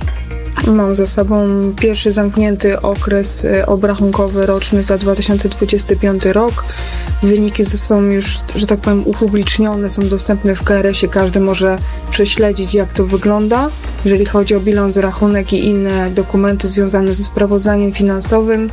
Mam za sobą pierwszy zamknięty okres obrachunkowy roczny za dwa tysiące dwudziesty piąty rok. Wyniki są już, że tak powiem, upublicznione, są dostępne w K R S ie. Każdy może prześledzić, jak to wygląda, jeżeli chodzi o bilans, rachunek i inne dokumenty związane ze sprawozdaniem finansowym.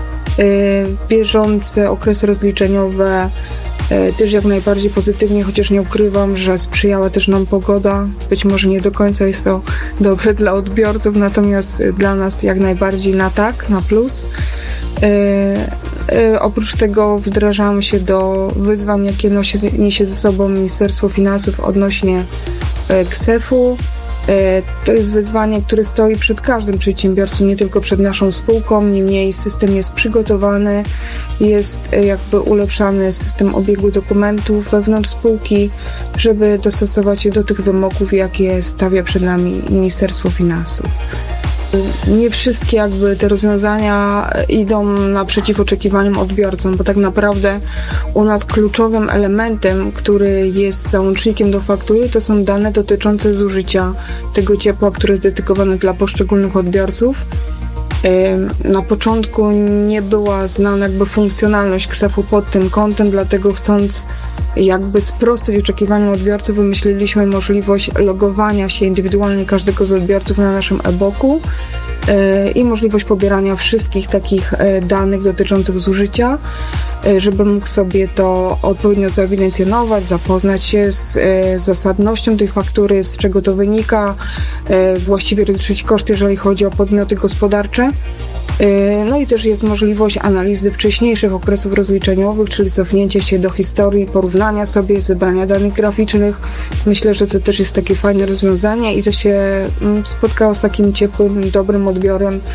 Bieżące okresy rozliczeniowe też jak najbardziej pozytywnie, chociaż nie ukrywam, że sprzyjała też nam pogoda. Być może nie do końca jest to dobre dla odbiorców, natomiast dla nas jak najbardziej na tak, na plus. E, e, oprócz tego wdrażamy się do wyzwań, jakie nosi, niesie ze sobą Ministerstwo Finansów odnośnie e, K S E F u. To jest wyzwanie, które stoi przed każdym przedsiębiorstwem, nie tylko przed naszą spółką. Niemniej system jest przygotowany, jest jakby ulepszany system obiegu dokumentów wewnątrz spółki, żeby dostosować się do tych wymogów, jakie stawia przed nami Ministerstwo Finansów. Nie wszystkie jakby te rozwiązania idą naprzeciw oczekiwaniom odbiorcom, bo tak naprawdę u nas kluczowym elementem, który jest załącznikiem do faktury, to są dane dotyczące zużycia tego ciepła, które jest dedykowane dla poszczególnych odbiorców. Na początku nie była znana jakby funkcjonalność K S E F u pod tym kątem, dlatego chcąc jakby sprostać oczekiwaniom odbiorców, wymyśliliśmy możliwość logowania się indywidualnie każdego z odbiorców na naszym e-boku i możliwość pobierania wszystkich takich danych dotyczących zużycia, żeby mógł sobie to odpowiednio zaewidencjonować, zapoznać się z zasadnością tej faktury, z czego to wynika, właściwie rozliczyć koszty, jeżeli chodzi o podmioty gospodarcze. No i też jest możliwość analizy wcześniejszych okresów rozliczeniowych, czyli cofnięcie się do historii, porównania sobie, zebrania danych graficznych. Myślę, że to też jest takie fajne rozwiązanie i to się spotkało z takim ciepłym, dobrym odbiorem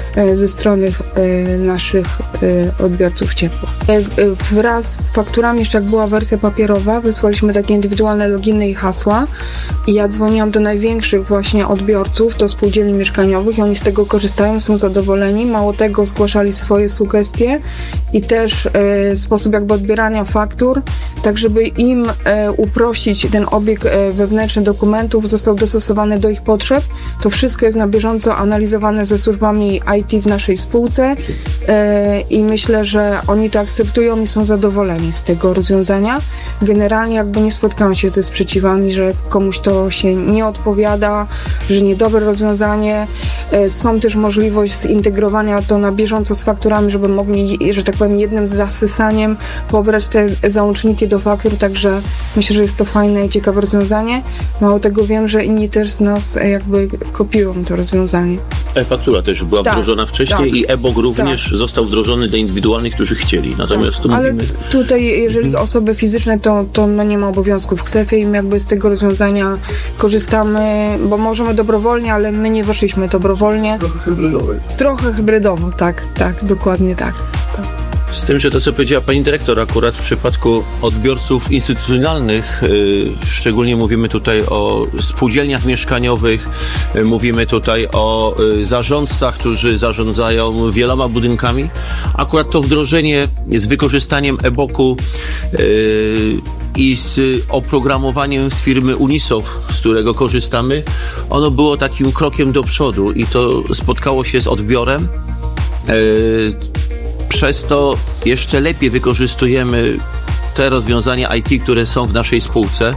ze strony naszych odbiorców ciepła. Wraz z fakturami, jeszcze jak była wersja papierowa, wysłaliśmy takie indywidualne loginy i hasła i ja dzwoniłam do największych właśnie odbiorców, do spółdzielni mieszkaniowych i oni z tego korzystają, są zadowoleni. Mało tego, zgłaszali swoje sugestie i też e, sposób jakby odbierania faktur, tak żeby im e, uprościć ten obieg e, wewnętrzny dokumentów, został dostosowany do ich potrzeb. To wszystko jest na bieżąco analizowane ze służbami I T w naszej spółce e, i myślę, że oni to akceptują i są zadowoleni z tego rozwiązania. Generalnie jakby nie spotkałam się ze sprzeciwami, że komuś to się nie odpowiada, że niedobre rozwiązanie. E, są też możliwość zintegrowania to na bieżąco z fakturami, żeby mogli, że tak powiem, jednym z zasysaniem pobrać te załączniki do faktur, także myślę, że jest to fajne i ciekawe rozwiązanie. Mało tego, wiem, że inni też z nas jakby kopiują to rozwiązanie. E-faktura też była tak, wdrożona wcześniej tak, i e-bok również tak. został wdrożony dla indywidualnych, którzy chcieli. Natomiast tak, tu ale mówimy... tutaj, jeżeli mhm. osoby fizyczne, to, to no nie ma obowiązków w ksefie i my jakby z tego rozwiązania korzystamy, bo możemy dobrowolnie, ale my nie weszliśmy dobrowolnie. Trochę hybrydowo. Trochę hybrydowo, tak, tak, dokładnie tak. tak. Z tym, że to, co powiedziała pani dyrektor, akurat w przypadku odbiorców instytucjonalnych, yy, szczególnie mówimy tutaj o spółdzielniach mieszkaniowych, yy, mówimy tutaj o yy, zarządcach, którzy zarządzają wieloma budynkami. Akurat to wdrożenie z wykorzystaniem e-boku yy, i z oprogramowaniem z firmy Unisoft, z którego korzystamy, ono było takim krokiem do przodu i to spotkało się z odbiorem. Yy, Przez to jeszcze lepiej wykorzystujemy te rozwiązania I T, które są w naszej spółce.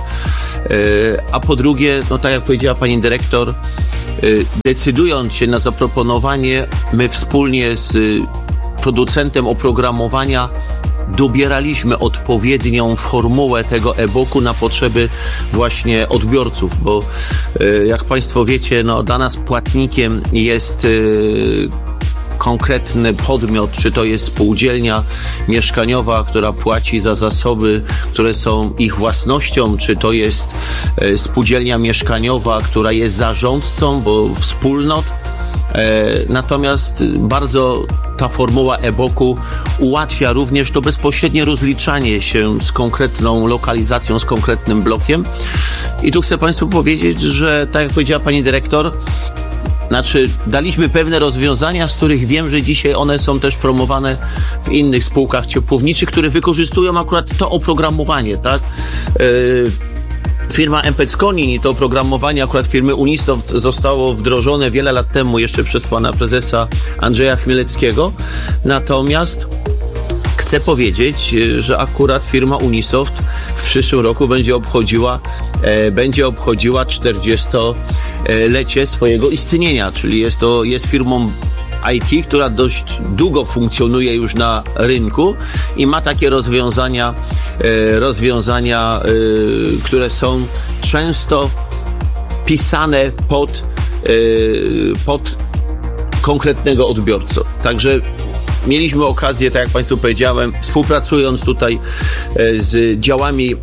A po drugie, no tak jak powiedziała pani dyrektor, decydując się na zaproponowanie, my wspólnie z producentem oprogramowania dobieraliśmy odpowiednią formułę tego e-booku na potrzeby właśnie odbiorców, bo jak państwo wiecie, no dla nas płatnikiem jest konkretny podmiot, czy to jest spółdzielnia mieszkaniowa, która płaci za zasoby, które są ich własnością, czy to jest e, spółdzielnia mieszkaniowa, która jest zarządcą, bo wspólnot. E, natomiast bardzo ta formuła e-booku ułatwia również to bezpośrednie rozliczanie się z konkretną lokalizacją, z konkretnym blokiem. I tu chcę państwu powiedzieć, że tak jak powiedziała pani dyrektor, Znaczy, daliśmy pewne rozwiązania, z których wiem, że dzisiaj one są też promowane w innych spółkach ciepłowniczych, które wykorzystują akurat to oprogramowanie, tak? Yy, firma M P C Konin i to oprogramowanie akurat firmy Unisoft zostało wdrożone wiele lat temu jeszcze przez pana prezesa Andrzeja Chmielewskiego. Natomiast chcę powiedzieć, że akurat firma Unisoft w przyszłym roku będzie obchodziła e, będzie obchodziła czterdziestolecie swojego istnienia, czyli jest to jest firmą I T, która dość długo funkcjonuje już na rynku i ma takie rozwiązania, e, rozwiązania, e, które są często pisane pod, e, pod konkretnego odbiorcę. Także mieliśmy okazję, tak jak państwu powiedziałem, współpracując tutaj e, z działami e,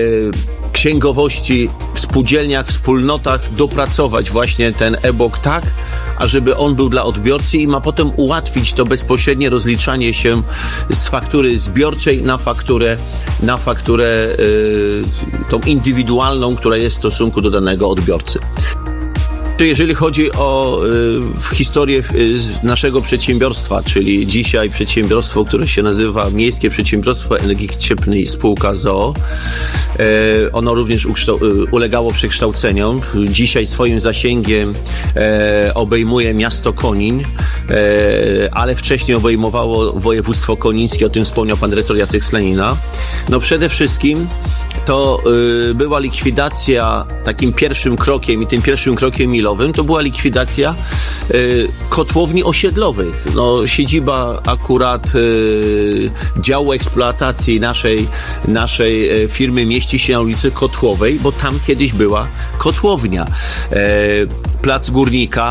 księgowości w spółdzielniach, w wspólnotach, dopracować właśnie ten e-book tak, ażeby on był dla odbiorcy i ma potem ułatwić to bezpośrednie rozliczanie się z faktury zbiorczej na fakturę, na fakturę e, tą indywidualną, która jest w stosunku do danego odbiorcy. Jeżeli chodzi o y, historię y, naszego przedsiębiorstwa, czyli dzisiaj przedsiębiorstwo, które się nazywa Miejskie Przedsiębiorstwo Energii Cieplnej Spółka z o o, y, ono również ukształ- y, ulegało przekształceniom. Dzisiaj swoim zasięgiem y, obejmuje miasto Konin, y, ale wcześniej obejmowało województwo konińskie, o tym wspomniał pan dyrektor Jacek Slanina. No przede wszystkim to y, była likwidacja, takim pierwszym krokiem i tym pierwszym krokiem milowym to była likwidacja y, kotłowni osiedlowych. No, siedziba akurat y, działu eksploatacji naszej, naszej y, firmy mieści się na ulicy Kotłowej, bo tam kiedyś była kotłownia. Y, Plac Górnika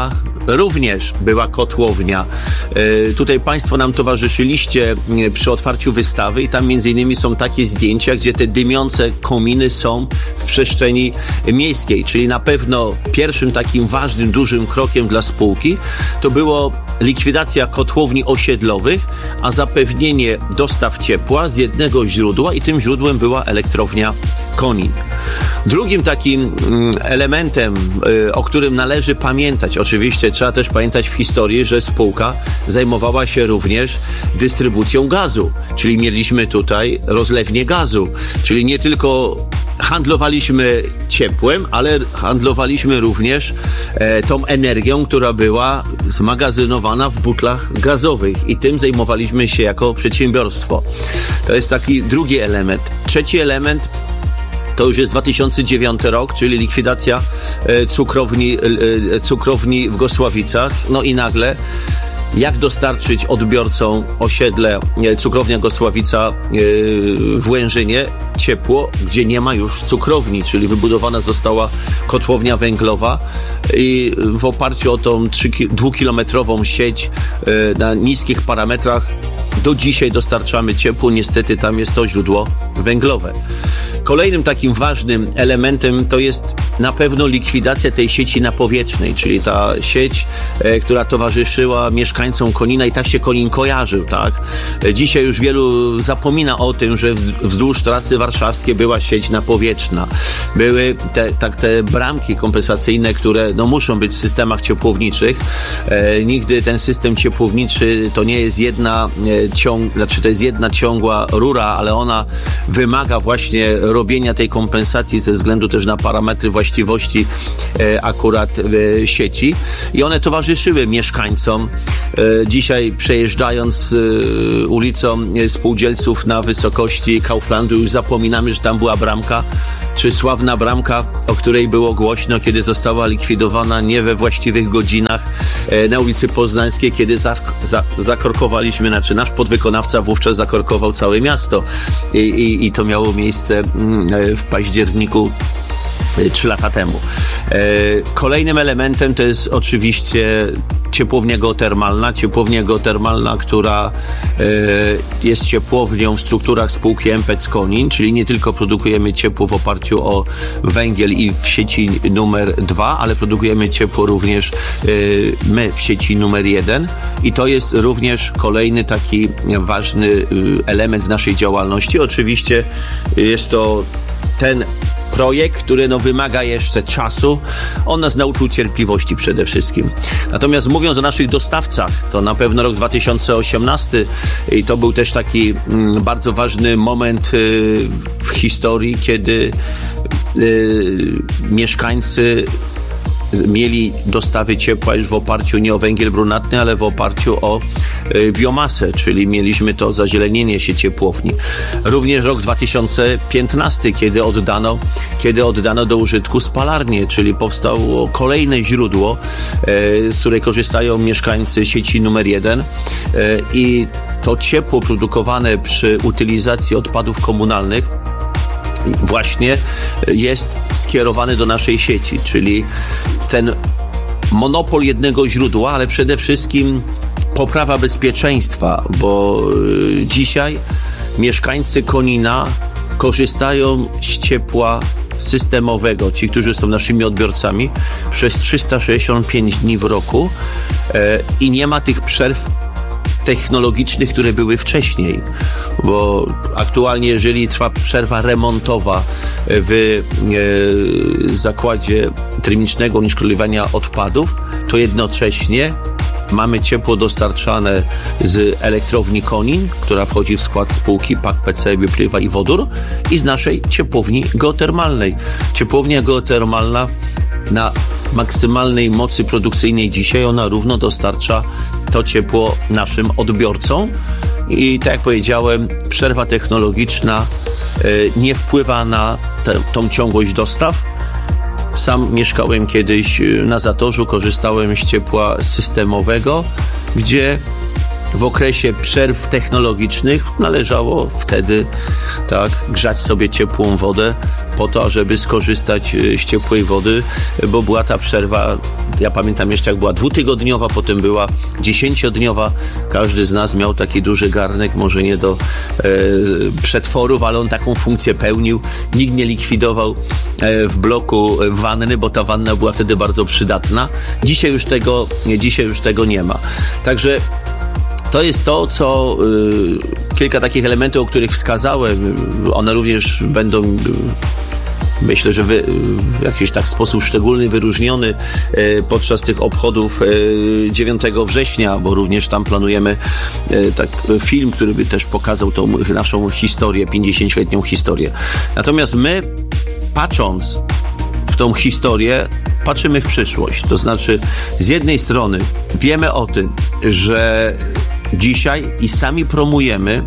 również była kotłownia. E, tutaj Państwo nam towarzyszyliście przy otwarciu wystawy i tam między innymi są takie zdjęcia, gdzie te dymiące kominy są w przestrzeni miejskiej, czyli na pewno pierwszym takim ważnym, dużym krokiem dla spółki to było likwidacja kotłowni osiedlowych, a zapewnienie dostaw ciepła z jednego źródła i tym źródłem była elektrownia Konin. Drugim takim elementem, o którym należy pamiętać, oczywiście trzeba też pamiętać w historii, że spółka zajmowała się również dystrybucją gazu, czyli mieliśmy tutaj rozlewnię gazu, czyli nie tylko handlowaliśmy ciepłem, ale handlowaliśmy również e, tą energią, która była zmagazynowana w butlach gazowych i tym zajmowaliśmy się jako przedsiębiorstwo. To jest taki drugi element. Trzeci element to już jest dwa tysiące dziewiąty rok, czyli likwidacja e, cukrowni, e, cukrowni w Gosławicach. No i nagle jak dostarczyć odbiorcom osiedle cukrownia Gosławica w Łężynie ciepło, gdzie nie ma już cukrowni, czyli wybudowana została kotłownia węglowa i w oparciu o tą dwukilometrową sieć na niskich parametrach do dzisiaj dostarczamy ciepło. Niestety tam jest to źródło węglowe. Kolejnym takim ważnym elementem to jest na pewno likwidacja tej sieci napowietrznej, czyli ta sieć, e, która towarzyszyła mieszkańcom Konina i tak się Konin kojarzył, tak? Dzisiaj już wielu zapomina o tym, że wzdłuż trasy warszawskiej była sieć napowietrzna. Były te, tak, te bramki kompensacyjne, które no, muszą być w systemach ciepłowniczych. E, nigdy ten system ciepłowniczy to nie jest jedna e, ciąg, znaczy to jest jedna ciągła rura, ale ona wymaga właśnie robienia tej kompensacji ze względu też na parametry właściwości e, akurat e, sieci i one towarzyszyły mieszkańcom. E, dzisiaj przejeżdżając e, ulicą Spółdzielców na wysokości Kauflandu już zapominamy, że tam była bramka, czy sławna bramka, o której było głośno, kiedy została likwidowana nie we właściwych godzinach e, na ulicy Poznańskiej, kiedy za, za, zakorkowaliśmy, znaczy nasz podwykonawca wówczas zakorkował całe miasto i, i, i to miało miejsce w październiku trzy lata temu. Kolejnym elementem to jest oczywiście ciepłownia geotermalna. Ciepłownia geotermalna, która jest ciepłownią w strukturach spółki M P C Konin, czyli nie tylko produkujemy ciepło w oparciu o węgiel i w sieci numer dwa, ale produkujemy ciepło również my w sieci numer jeden i to jest również kolejny taki ważny element w naszej działalności. Oczywiście jest to ten projekt, który no, wymaga jeszcze czasu. On nas nauczył cierpliwości przede wszystkim. Natomiast mówiąc o naszych dostawcach, to na pewno rok dwa tysiące osiemnasty i to był też taki mm, bardzo ważny moment y, w historii, kiedy y, mieszkańcy mieli dostawy ciepła już w oparciu nie o węgiel brunatny, ale w oparciu o y, biomasę, czyli mieliśmy to zazielenienie się ciepłowni. Również rok dwa tysiące piętnasty, kiedy oddano, kiedy oddano do użytku spalarnię, czyli powstało kolejne źródło, y, z której korzystają mieszkańcy sieci numer jeden y, i to ciepło produkowane przy utylizacji odpadów komunalnych właśnie jest skierowany do naszej sieci, czyli ten monopol jednego źródła, ale przede wszystkim poprawa bezpieczeństwa, bo dzisiaj mieszkańcy Konina korzystają z ciepła systemowego, ci, którzy są naszymi odbiorcami, przez trzysta sześćdziesiąt pięć dni w roku i nie ma tych przerw technologicznych, które były wcześniej, bo aktualnie jeżeli trwa przerwa remontowa w e, zakładzie termicznego unieszkodliwiania odpadów, to jednocześnie mamy ciepło dostarczane z elektrowni Konin, która wchodzi w skład spółki P A K P C, Biopaliwa i Wodór i z naszej ciepłowni geotermalnej. Ciepłownia geotermalna na maksymalnej mocy produkcyjnej dzisiaj ona równo dostarcza to ciepło naszym odbiorcom i tak jak powiedziałem, przerwa technologiczna y, nie wpływa na te, tą ciągłość dostaw. Sam mieszkałem kiedyś na Zatorzu, korzystałem z ciepła systemowego, gdzie w okresie przerw technologicznych należało wtedy tak grzać sobie ciepłą wodę po to, żeby skorzystać z ciepłej wody, bo była ta przerwa, ja pamiętam jeszcze jak była dwutygodniowa, potem była dziesięciodniowa. Każdy z nas miał taki duży garnek, może nie do e, przetworów, ale on taką funkcję pełnił. Nikt nie likwidował e, w bloku wanny, bo ta wanna była wtedy bardzo przydatna. Dzisiaj już tego, dzisiaj już tego nie ma. Także to jest to, co y, kilka takich elementów, o których wskazałem, one również będą, y, myślę, że wy, w jakiś tak sposób szczególny, wyróżniony y, podczas tych obchodów y, dziewiątego września, bo również tam planujemy y, tak, film, który by też pokazał tą naszą historię, pięćdziesięcioletnią historię. Natomiast my, patrząc w tą historię, patrzymy w przyszłość. To znaczy, z jednej strony wiemy o tym, że dzisiaj i sami promujemy,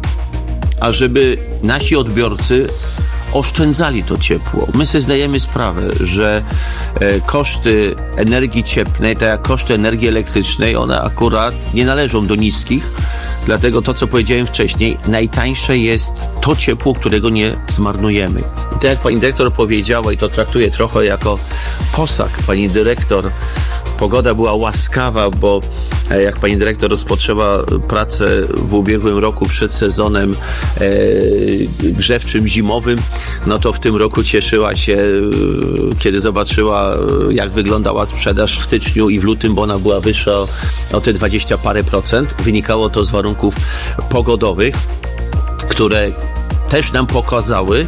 ażeby nasi odbiorcy oszczędzali to ciepło. My sobie zdajemy sprawę, że e, koszty energii cieplnej, tak jak koszty energii elektrycznej, one akurat nie należą do niskich. Dlatego to, co powiedziałem wcześniej, najtańsze jest to ciepło, którego nie zmarnujemy. I tak jak pani dyrektor powiedziała, i to traktuję trochę jako posag, pani dyrektor, pogoda była łaskawa, bo jak pani dyrektor rozpoczęła pracę w ubiegłym roku przed sezonem e, grzewczym zimowym, no to w tym roku cieszyła się, kiedy zobaczyła, jak wyglądała sprzedaż w styczniu i w lutym, bo ona była wyższa o, o te dwadzieścia parę procent. Wynikało to z warunków pogodowych, które też nam pokazały,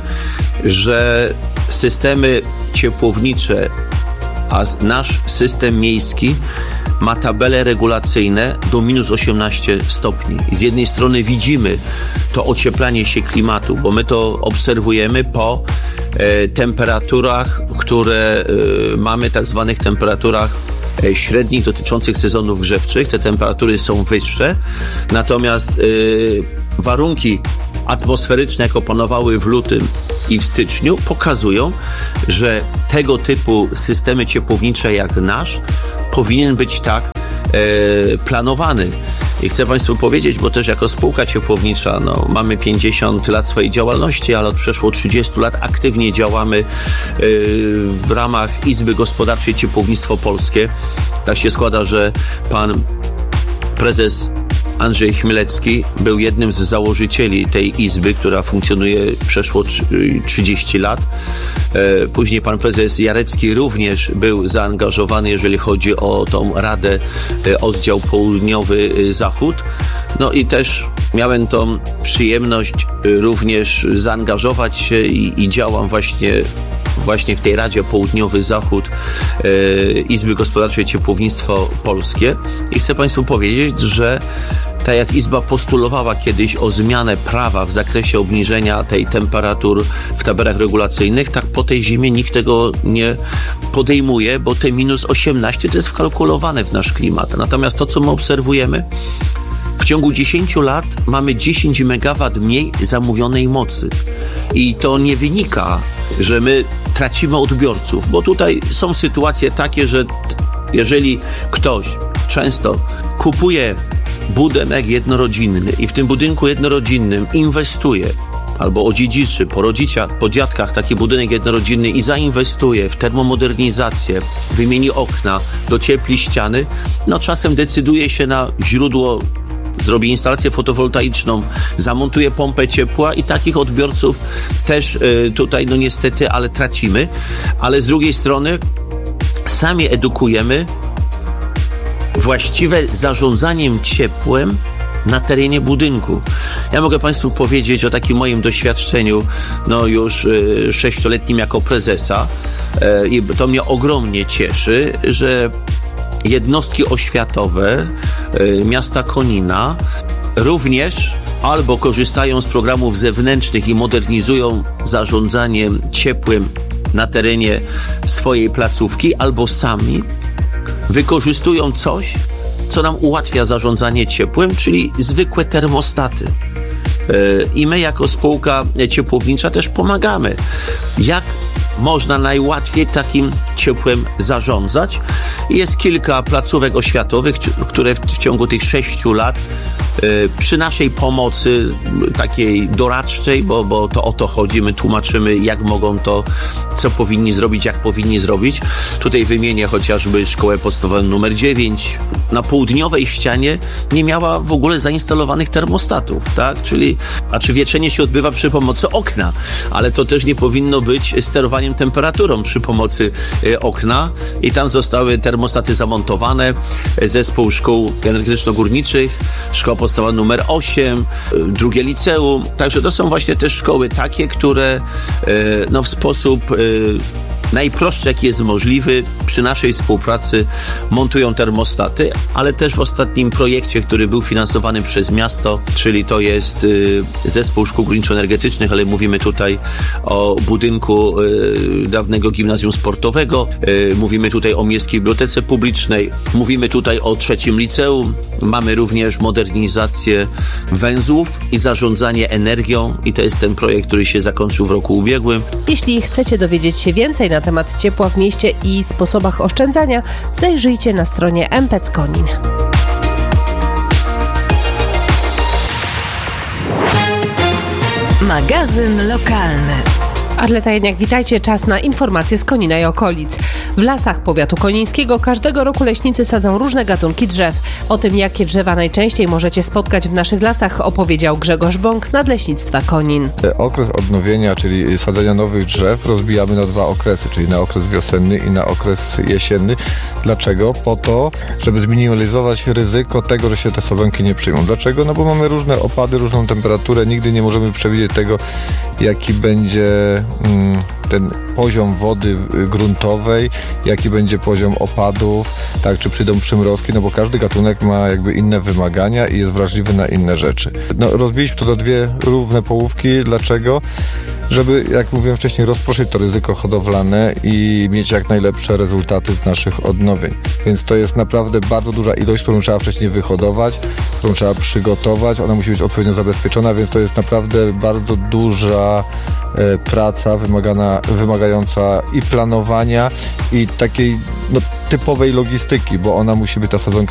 że systemy ciepłownicze, a nasz system miejski ma tabele regulacyjne do minus osiemnaście stopni. I z jednej strony widzimy to ocieplanie się klimatu, bo my to obserwujemy po e, temperaturach, które e, mamy, tak zwanych temperaturach e, średnich dotyczących sezonów grzewczych. Te temperatury są wyższe, natomiast e, warunki atmosferyczne, jak opanowały w lutym i w styczniu, pokazują, że tego typu systemy ciepłownicze jak nasz powinien być tak e, planowany. I chcę państwu powiedzieć, bo też jako spółka ciepłownicza no, mamy pięćdziesiąt lat swojej działalności, ale od przeszło trzydziestu lat aktywnie działamy e, w ramach Izby Gospodarczej Ciepłownictwo Polskie. Tak się składa, że pan prezes Andrzej Chmielewski był jednym z założycieli tej izby, która funkcjonuje przeszło trzydzieści lat. Później pan prezes Jarecki również był zaangażowany, jeżeli chodzi o tą Radę Oddział Południowy Zachód. No i też miałem tą przyjemność również zaangażować się i, i działam właśnie właśnie w tej Radzie Południowy Zachód e, Izby Gospodarczej Ciepłownictwo Polskie. I chcę państwu powiedzieć, że tak jak Izba postulowała kiedyś o zmianę prawa w zakresie obniżenia tej temperatur w tabelach regulacyjnych, tak po tej zimie nikt tego nie podejmuje, bo te minus osiemnaście to jest wkalkulowane w nasz klimat. Natomiast to, co my obserwujemy, w ciągu dziesięciu lat mamy dziesięć megawatów mniej zamówionej mocy. I to nie wynika, że my tracimy odbiorców, bo tutaj są sytuacje takie, że jeżeli ktoś często kupuje budynek jednorodzinny i w tym budynku jednorodzinnym inwestuje albo odziedziczy po rodzicach, po dziadkach taki budynek jednorodzinny i zainwestuje w termomodernizację, wymieni okna, dociepli ściany, no czasem decyduje się na źródło, zrobi instalację fotowoltaiczną, zamontuje pompę ciepła i takich odbiorców też y, tutaj no niestety, ale tracimy, ale z drugiej strony sami edukujemy właściwe zarządzaniem ciepłem na terenie budynku. Ja mogę państwu powiedzieć o takim moim doświadczeniu, no już y, sześcioletnim jako prezesa y, i to mnie ogromnie cieszy, że jednostki oświatowe y, miasta Konina również albo korzystają z programów zewnętrznych i modernizują zarządzanie ciepłem na terenie swojej placówki, albo sami wykorzystują coś, co nam ułatwia zarządzanie ciepłem, czyli zwykłe termostaty. I my jako spółka ciepłownicza też pomagamy. Jak można najłatwiej takim ciepłem zarządzać. Jest kilka placówek oświatowych, które w, w ciągu tych sześciu lat y, przy naszej pomocy takiej doradczej, bo, bo to o to chodzi, my tłumaczymy, jak mogą to, co powinni zrobić, jak powinni zrobić. Tutaj wymienię chociażby szkołę podstawową numer dziewięć. Na południowej ścianie nie miała w ogóle zainstalowanych termostatów, tak? Czyli, a czy wietrzenie się odbywa przy pomocy okna, ale to też nie powinno być sterowaniem temperaturą przy pomocy y, okna i tam zostały termostaty zamontowane. Zespół szkół energetyczno-górniczych, szkoła podstawowa numer osiem, y, drugie liceum. Także to są właśnie te szkoły takie, które y, no, w sposób y, najprostszy, jaki jest możliwy, przy naszej współpracy montują termostaty, ale też w ostatnim projekcie, który był finansowany przez miasto, czyli to jest y, zespół szkół górniczo-energetycznych, ale mówimy tutaj o budynku y, dawnego gimnazjum sportowego, y, mówimy tutaj o Miejskiej Bibliotece Publicznej, mówimy tutaj o trzecim liceum, mamy również modernizację węzłów i zarządzanie energią i to jest ten projekt, który się zakończył w roku ubiegłym. Jeśli chcecie dowiedzieć się więcej na temat ciepła w mieście i sposobach oszczędzania, zajrzyjcie na stronie M P E C Konin. Magazyn lokalny. Arleta Janiak, witajcie. Czas na informacje z Konina i okolic. W lasach powiatu konińskiego każdego roku leśnicy sadzą różne gatunki drzew. O tym, jakie drzewa najczęściej możecie spotkać w naszych lasach, opowiedział Grzegorz Bąk z Nadleśnictwa Konin. Okres odnowienia, czyli sadzenia nowych drzew, rozbijamy na dwa okresy, czyli na okres wiosenny i na okres jesienny. Dlaczego? Po to, żeby zminimalizować ryzyko tego, że się te sadzonki nie przyjmą. Dlaczego? No bo mamy różne opady, różną temperaturę, nigdy nie możemy przewidzieć tego, jaki będzie ten poziom wody gruntowej, jaki będzie poziom opadów, tak, czy przyjdą przymrozki, no bo każdy gatunek ma jakby inne wymagania i jest wrażliwy na inne rzeczy. No, rozbiliśmy to na dwie równe połówki. Dlaczego? Żeby, jak mówiłem wcześniej, rozproszyć to ryzyko hodowlane i mieć jak najlepsze rezultaty z naszych odnowień. Więc to jest naprawdę bardzo duża ilość, którą trzeba wcześniej wyhodować, którą trzeba przygotować. Ona musi być odpowiednio zabezpieczona, więc to jest naprawdę bardzo duża e, praca wymagana, wymagająca i planowania, i takiej no, typowej logistyki, bo ona musi być, ta sadzonka